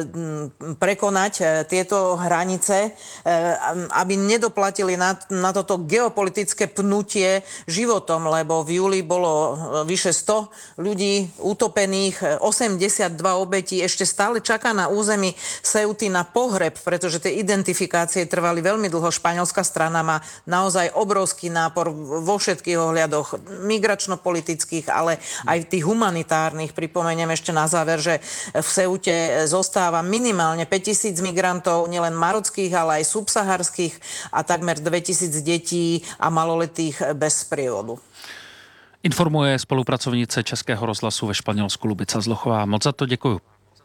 prekonať tieto hranice, aby nedoplatili na, na toto geopolitické pnutie životom, lebo v júli bolo vyše sto ľudí utopených, osemdesiatdva obetí, ešte stále čaká na území Ceuty na pohreb, pretože tie identifikácie trvali veľmi dlho. Španielská strana má naozaj obrovský nápor vo všetkých ohľadoch migračno-politických, ale aj tých humanitárnych. Pripomeniem ešte na záver, že v Ceute zostáva minimálne päťtisíc migrantov, nielen marockých, ale aj subsaharských a takmer dvetisíc detí a maloletých bez sprievodu. Informuje spolupracovnice Českého rozhlasu ve Španělsku Lubica Zlochová. Moc za to děkuju.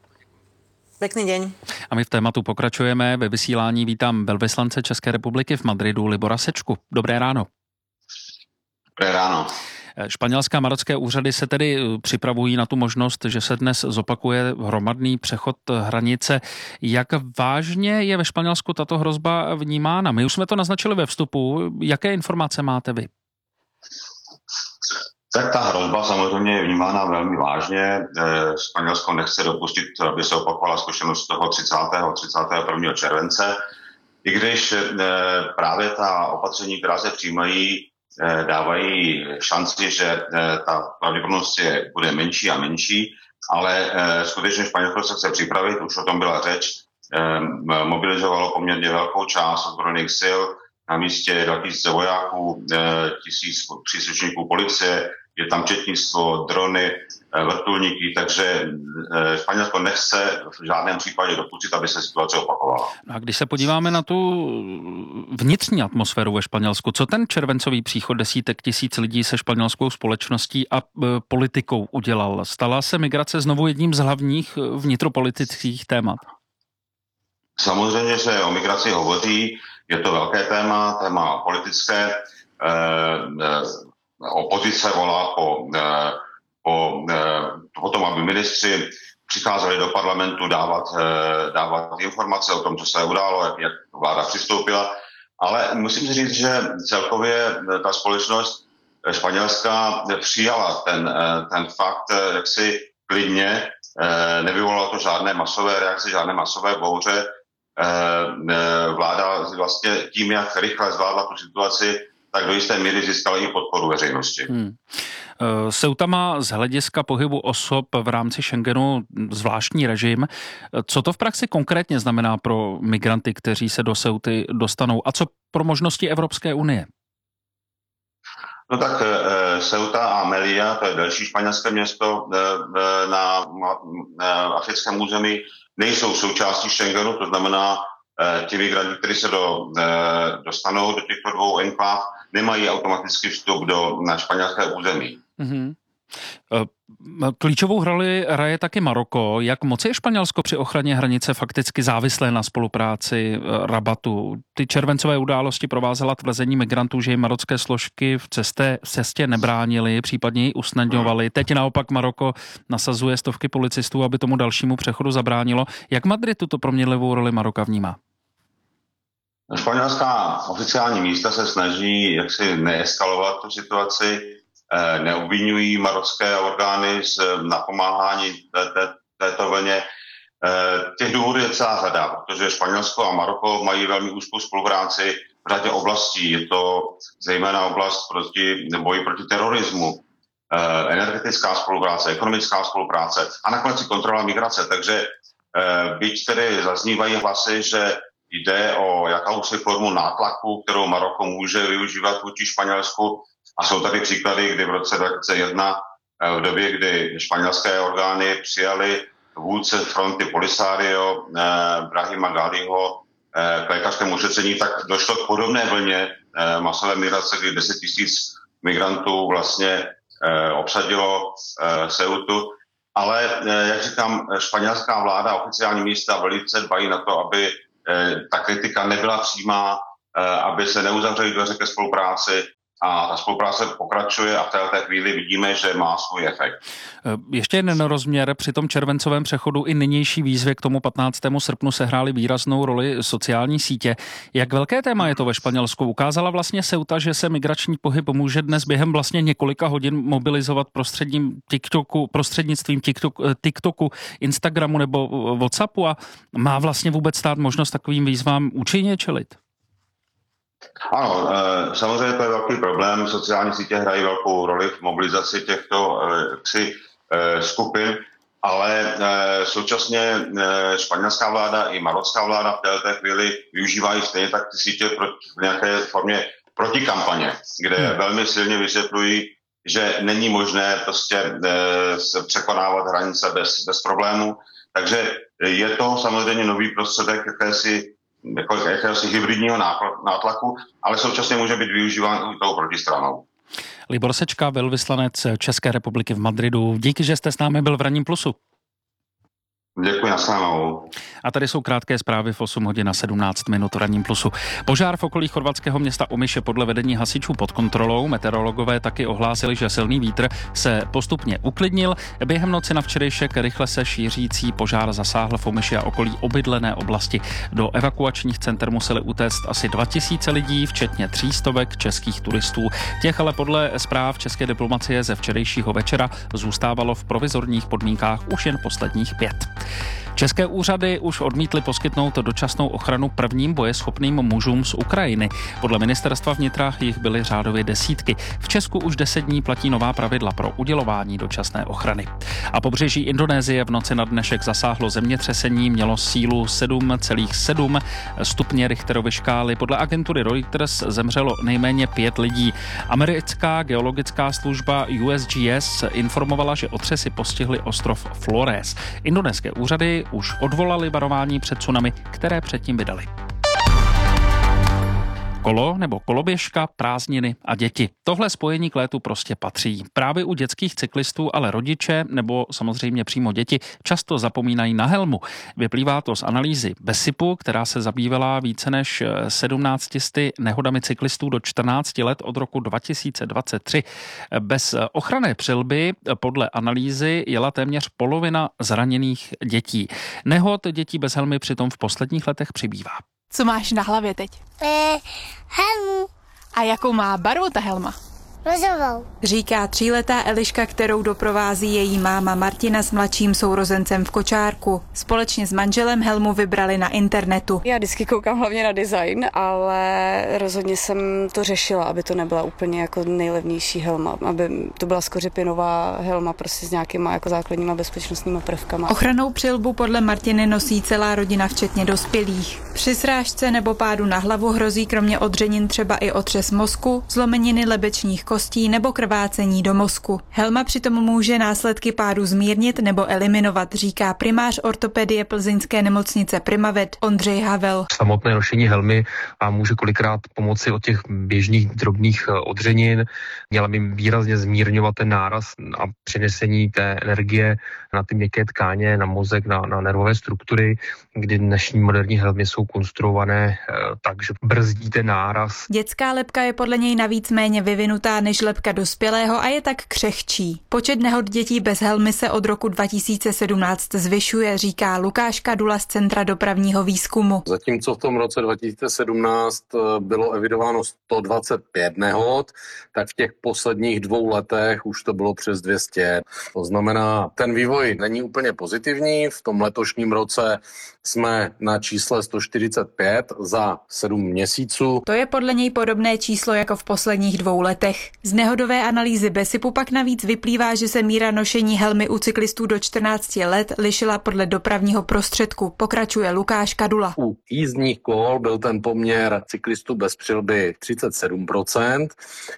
Pekný deň. A my v tématu pokračujeme. Ve vysílání vítám velvyslance České republiky v Madridu Libora Sečku. Dobré ráno. Dobré ráno. Španělské a marocké úřady se tedy připravují na tu možnost, že se dnes zopakuje hromadný přechod hranice. Jak vážně je ve Španělsku tato hrozba vnímána? My už jsme to naznačili ve vstupu. Jaké informace máte vy? Tak ta hrozba samozřejmě je vnímána velmi vážně. Španělsko nechce dopustit, aby se opakovala zkušenost toho třicátého, třicátého prvního července. I když právě ta opatření, která se přijímají, dávají šanci, že ta pravděpodobnost je, bude menší a menší, ale skutečně Španělsko se chce připravit, už o tom byla řeč, mobilizovalo poměrně velkou část ozbrojených sil, na místě dva tisíce vojáků, tisíc příslušníků policie, je tam četnictvo, drony, vrtulníky, takže Španělsko nechce v žádném případě dopustit, aby se situace opakovala. A když se podíváme na tu vnitřní atmosféru ve Španělsku, co ten červencový příchod desítek tisíc lidí se španělskou společností a politikou udělal? Stala se migrace znovu jedním z hlavních vnitropolitických témat? Samozřejmě se o migraci hovoří, je to velké téma, téma politické. Opozice volá po, po, po tom, aby ministři přicházeli do parlamentu dávat, dávat informace o tom, co se událo, jak, jak vláda přistoupila. Ale musím si říct, že celkově ta společnost španělská přijala ten, ten fakt jaksi klidně, nevyvolalo to žádné masové reakce, žádné masové bouře. Vláda vlastně tím, jak rychle zvládla tu situaci, tak do jisté míry získala i podporu veřejnosti. Hmm. Ceuta má z hlediska pohybu osob v rámci Schengenu zvláštní režim. Co to v praxi konkrétně znamená pro migranty, kteří se do Ceuty dostanou? A co pro možnosti Evropské unie? No tak Ceuta a Melilla, to je další španělské město na, na africkém území, nejsou součástí Schengenu, to znamená, ti migranti, kteří se do, dostanou do těchto dvou enkláv, nemají automatický vstup do, na španělské území. Mm-hmm. Klíčovou roli hraje taky Maroko. Jak moc je Španělsko při ochraně hranice fakticky závislé na spolupráci Rabatu? Ty červencové události provázela tvrzení migrantů, že jim marocké složky v cestě, v cestě nebránili, případně ji usnadňovali. Teď naopak Maroko nasazuje stovky policistů, aby tomu dalšímu přechodu zabránilo. Jak Madrid tuto proměnlivou roli Maroka vnímá? Španělská oficiální místa se snaží jaksi neeskalovat tu situaci, neobvinují marocké orgány z napomáhání té, té, této vlně. Těch důvodů je celá řada, protože Španělsko a Maroko mají velmi úzkou spolupráci v řadě oblastí. Je to zejména oblast proti boji proti terorismu, energetická spolupráce, ekonomická spolupráce a nakonec i kontrola migrace. Takže byť tedy zaznívají hlasy, že jde o jakousi formu nátlaku, kterou Maroko může využívat vůči Španělsku. A jsou tady příklady, kdy v roce dva tisíce jedna, v době, kdy španělské orgány přijali vůdce fronty Polisario, Brahima Ghaliho, k lékařskému ušetření, tak došlo k podobné vlně masové migrace, kdy deset tisíc migrantů vlastně obsadilo Ceutu. Ale, jak říkám, španělská vláda, oficiální místa velice dbají na to, aby ta kritika nebyla přímá, aby se neuzavřely dveře ke spolupráci a ta spolupráce pokračuje a v této chvíli vidíme, že má svůj efekt. Ještě jeden rozměr, při tom červencovém přechodu i nynější výzvy k tomu patnáctému srpnu sehrály výraznou roli sociální sítě. Jak velké téma je to ve Španělsku? Ukázala vlastně Ceuta, že se migrační pohyb může dnes během vlastně několika hodin mobilizovat prostředním TikToku, prostřednictvím TikToku, TikToku, Instagramu nebo WhatsAppu a má vlastně vůbec stát možnost takovým výzvám účinně čelit? Ano, samozřejmě to je velký problém. Sociální sítě hrají velkou roli v mobilizaci těchto jaksi, skupin, ale současně španělská vláda i marocká vláda v této chvíli využívají stejně tak ty sítě v nějaké formě protikampaně, kde hmm. velmi silně vysvětlují, že není možné prostě překonávat hranice bez, bez problémů. Takže je to samozřejmě nový prostředek jakési jako jakéhosi hybridního nátlaku, ale současně může být využíván i tou protistranou. Libor Sečka, velvyslanec České republiky v Madridu. Díky, že jste s námi byl v Ranním plusu. Děkuji, naslyšenou. A tady jsou krátké zprávy v osm hodin a sedmnáct minut v Ranním plusu. Požár v okolí chorvatského města Omiš je podle vedení hasičů pod kontrolou. Meteorologové taky ohlásili, že silný vítr se postupně uklidnil. Během noci na včerejšek rychle se šířící požár zasáhl v Omiši a okolí obydlené oblasti. Do evakuačních center museli utéct asi dva tisíce lidí, včetně tří stovek českých turistů. Těch ale podle zpráv české diplomacie ze včerejšího večera zůstávalo v provizorních podmínkách už jen posledních pět. České úřady už odmítly poskytnout dočasnou ochranu prvním bojeschopným mužům z Ukrajiny. Podle ministerstva vnitra jich byly řádově desítky. V Česku už deset dní platí nová pravidla pro udělování dočasné ochrany. A pobřeží Indonésie v noci na dnešek zasáhlo zemětřesení, mělo sílu sedm celá sedm stupně Richterovy škály. Podle agentury Reuters zemřelo nejméně pět lidí. Americká geologická služba U S G S informovala, že otřesy postihly ostrov Flores. Indonéské úřady už odvolali varování před tsunami, které předtím vydali. Kolo nebo koloběžka, prázdniny a děti. Tohle spojení k létu prostě patří. Právě u dětských cyklistů ale rodiče nebo samozřejmě přímo děti často zapomínají na helmu. Vyplývá to z analýzy BESIPu, která se zabývala více než sedmnáct set nehodami cyklistů do čtrnácti let od roku dva tisíce dvacet tři. Bez ochranné přilby podle analýzy jela téměř polovina zraněných dětí. Nehod dětí bez helmy přitom v posledních letech přibývá. Co máš na hlavě teď? Eh, helmu. A jakou má barvu ta helma? Rozovou. Říká tříletá Eliška, kterou doprovází její máma Martina s mladším sourozencem v kočárku. Společně s manželem helmu vybrali na internetu. Já vždycky koukám hlavně na design, ale rozhodně jsem to řešila, aby to nebyla úplně jako nejlevnější helma, aby to byla skořepinová helma prostě s nějakýma jako základníma bezpečnostníma prvkama. Ochrannou přilbu podle Martiny nosí celá rodina, včetně dospělých. Při srážce nebo pádu na hlavu hrozí kromě odřenin třeba i otřes mozku, zlomeniny lebečních rychlostí nebo krvácení do mozku. Helma přitom může následky pádu zmírnit nebo eliminovat, říká primář ortopedie plzeňské nemocnice Primavet Ondřej Havel. Samotné nošení helmy a může kolikrát pomoci od těch běžných drobných odřenin. Měla by výrazně zmírňovat ten náraz a přenesení té energie na ty měkké tkáně, na mozek, na, na nervové struktury, kdy dnešní moderní helmy jsou konstruované tak, že brzdí ten náraz. Dětská lebka je podle něj navíc méně vyvinutá než lebka dospělého a je tak křehčí. Počet nehod dětí bez helmy se od roku dva tisíce sedmnáct zvyšuje, říká Lukáš Kadula z Centra dopravního výzkumu. Zatímco v tom roce dva tisíce sedmnáct bylo evidováno sto dvacet pět nehod, tak v těch posledních dvou letech už to bylo přes dvě stě. To znamená, ten vývoj není úplně pozitivní. V tom letošním roce jsme na čísle sto čtyřicet pět za sedm měsíců. To je podle něj podobné číslo jako v posledních dvou letech. Z nehodové analýzy BESIPu pak navíc vyplývá, že se míra nošení helmy u cyklistů do čtrnácti let lišila podle dopravního prostředku, pokračuje Lukáš Kadula. U jízdních kol byl ten poměr cyklistů bez přilby třicet sedm procent.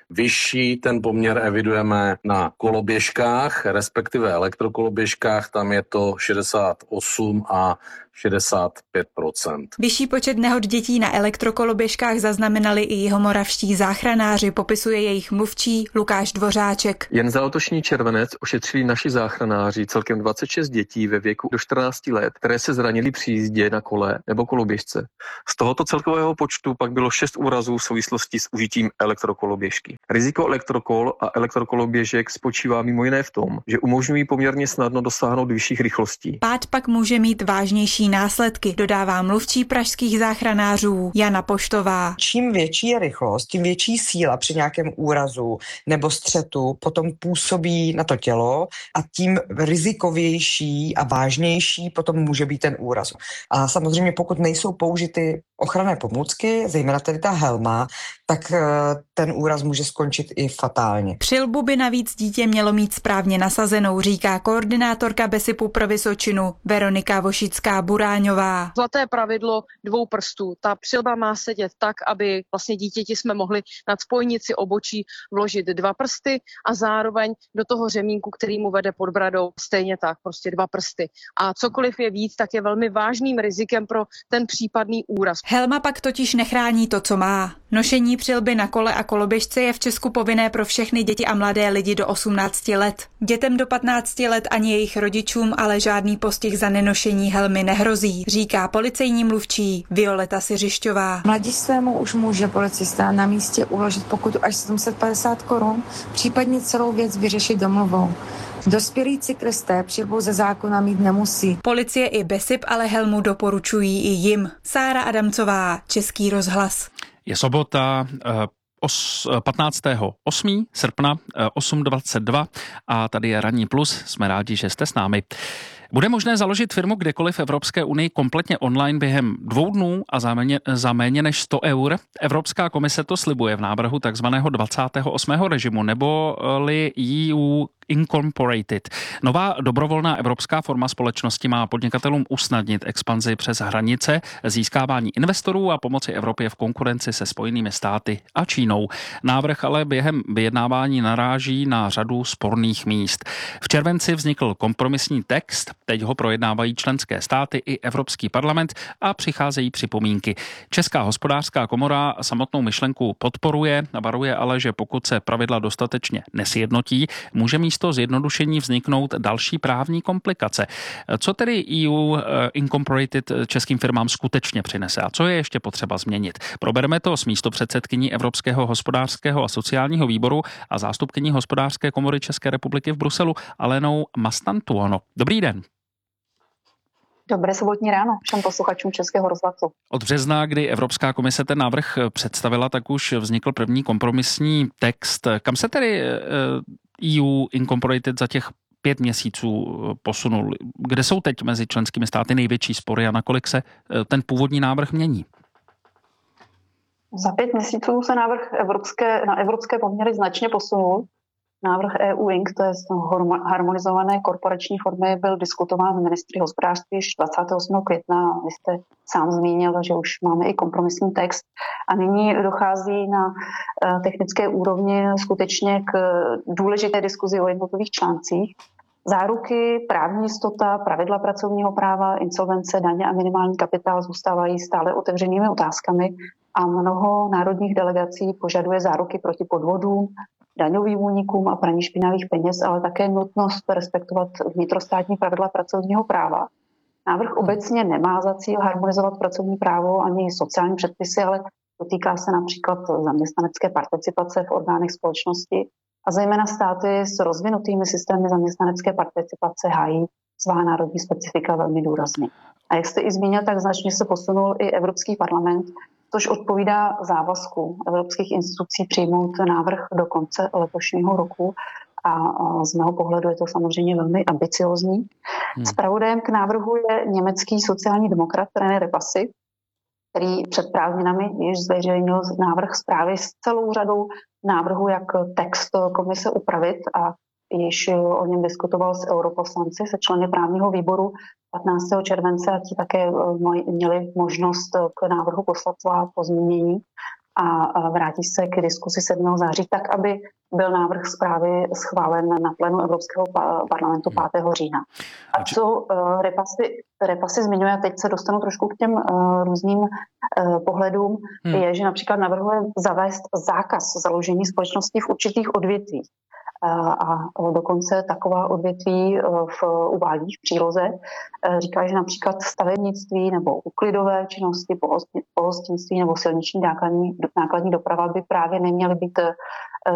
Vyšší ten poměr evidujeme na koloběžkách, respektive elektrokoloběžkách, tam je to šedesát osm a šedesát pět procent. Vyšší počet nehod dětí na elektrokoloběžkách zaznamenali i jihomoravští záchranáři, popisuje jejich mluvčí Lukáš Dvořáček. Jen za letošní červenec ošetřili naši záchranáři celkem dvacet šest dětí ve věku do čtrnácti let, které se zranily při jízdě na kole nebo koloběžce. Z tohoto celkového počtu pak bylo šest úrazů v souvislosti s užitím elektrokoloběžky. Riziko elektrokol a elektrokoloběžek spočívá mimo jiné v tom, že umožňují poměrně snadno dosáhnout vyšších rychlostí. Pád pak může mít vážnější následky, dodává mluvčí pražských záchranářů Jana Poštová. Čím větší je rychlost, tím větší síla při nějakém úrazu nebo střetu potom působí na to tělo a tím rizikovější a vážnější potom může být ten úraz. A samozřejmě pokud nejsou použity ochranné pomůcky, zejména tedy ta helma, tak ten úraz může skončit i fatálně. Přilbu by navíc dítě mělo mít správně nasazenou, říká koordinátorka BESIPu pro Vysočinu Veronika Vošická-Buráňová. Zlaté pravidlo dvou prstů. Ta přilba má sedět tak, aby vlastně dítěti jsme mohli nad spojnici obočí vložit dva prsty a zároveň do toho řemínku, který mu vede pod bradou, stejně tak, prostě dva prsty. A cokoliv je víc, tak je velmi vážným rizikem pro ten případný úraz. Helma pak totiž nechrání to, co má. Nošení přilby na kole a koloběžce je v Česku povinné pro všechny děti a mladé lidi do osmnácti let. Dětem do patnácti let ani jejich rodičům ale žádný postih za nenošení helmy nehrozí, říká policejní mluvčí Violeta Siřišťová. Mladistvému už může policista na místě uložit pokutu až sedm set padesát korun, případně celou věc vyřešit domluvou. Dospělí cyklisté přilbu ze zákona mít nemusí. Policie i BESIP ale helmu doporučují i jim. Sára Adamcová, Český rozhlas. Je sobota, patnáctého osmého srpna osm dvacet dva a tady je Ranní plus. Jsme rádi, že jste s námi. Bude možné založit firmu kdekoliv v Evropské unii kompletně online během dvou dnů a za méně, za méně než sto eur. Evropská komise to slibuje v návrhu takzvaného dvacátého osmého režimu, neboli E U Incorporated. Nová dobrovolná evropská forma společnosti má podnikatelům usnadnit expanzi přes hranice, získávání investorů a pomoci Evropě v konkurenci se Spojenými státy a Čínou. Návrh ale během vyjednávání naráží na řadu sporných míst. V červenci vznikl kompromisní text, teď ho projednávají členské státy i Evropský parlament a přicházejí připomínky. Česká hospodářská komora samotnou myšlenku podporuje, varuje ale, že pokud se pravidla dostatečně nesjednotí, může místo zjednodušení vzniknout další právní komplikace. Co tedy E U Incorporated českým firmám skutečně přinese a co je ještě potřeba změnit? Probereme to s místopředsedkyní Evropského hospodářského a sociálního výboru a zástupkyní Hospodářské komory České republiky v Bruselu Alenou Mastantuono. Dobrý den. Dobré sobotní ráno všem posluchačům Českého rozhlasu. Od března, kdy Evropská komise ten návrh představila, tak už vznikl první kompromisní text. Kam se tedy E U Incorporated za těch pět měsíců posunul? Kde jsou teď mezi členskými státy největší spory a nakolik se ten původní návrh mění? Za pět měsíců se návrh evropské, na evropské poměry značně posunul. Návrh E U I N C, to je harmonizované korporační formy, byl diskutován s ministry hospodářství již dvacátého osmého května. Vy jste sám zmínil, že už máme i kompromisní text. A nyní dochází na technické úrovni skutečně k důležité diskuzi o jednotlivých článcích. Záruky, právní jistota, pravidla pracovního práva, insolvence, daně a minimální kapitál zůstávají stále otevřenými otázkami a mnoho národních delegací požaduje záruky proti podvodům, daňovým únikům a praní špinavých peněz, ale také nutnost respektovat vnitrostátní pravidla pracovního práva. Návrh obecně nemá za cíl harmonizovat pracovní právo ani sociální předpisy, ale dotýká se například zaměstnanecké participace v orgánech společnosti a zejména státy s rozvinutými systémy zaměstnanecké participace hájí svá národní specifika velmi důrazně. A jak jste i zmínil, tak značně se posunul i Evropský parlament, což odpovídá závazku evropských institucí přijmout návrh do konce letošního roku a z mého pohledu je to samozřejmě velmi ambiciozní. Hmm. Zpravodajem k návrhu je německý sociální demokrat René Repassi, který před prázdninami již zveřejnil návrh zprávy s celou řadou návrhů, jak text komise upravit a již o něm diskutoval s europoslanci, se členy právního výboru patnáctého července a ti také měli možnost k návrhu poslat svá pozměnění a vrátí se k diskusi sedmého září, tak aby byl návrh zprávy schválen na plénu Evropského parlamentu pátého října. A co Repassi, Repassi zmiňuje, a teď se dostanu trošku k těm uh, různým uh, pohledům, hmm. je, že například navrhuje zavést zákaz založení společnosti v určitých odvětvích. A dokonce taková odvětví v uvádí v příloze. Říká, že například stavebnictví nebo uklidové činnosti, pohostinství nebo silniční nákladní, nákladní doprava by právě neměly být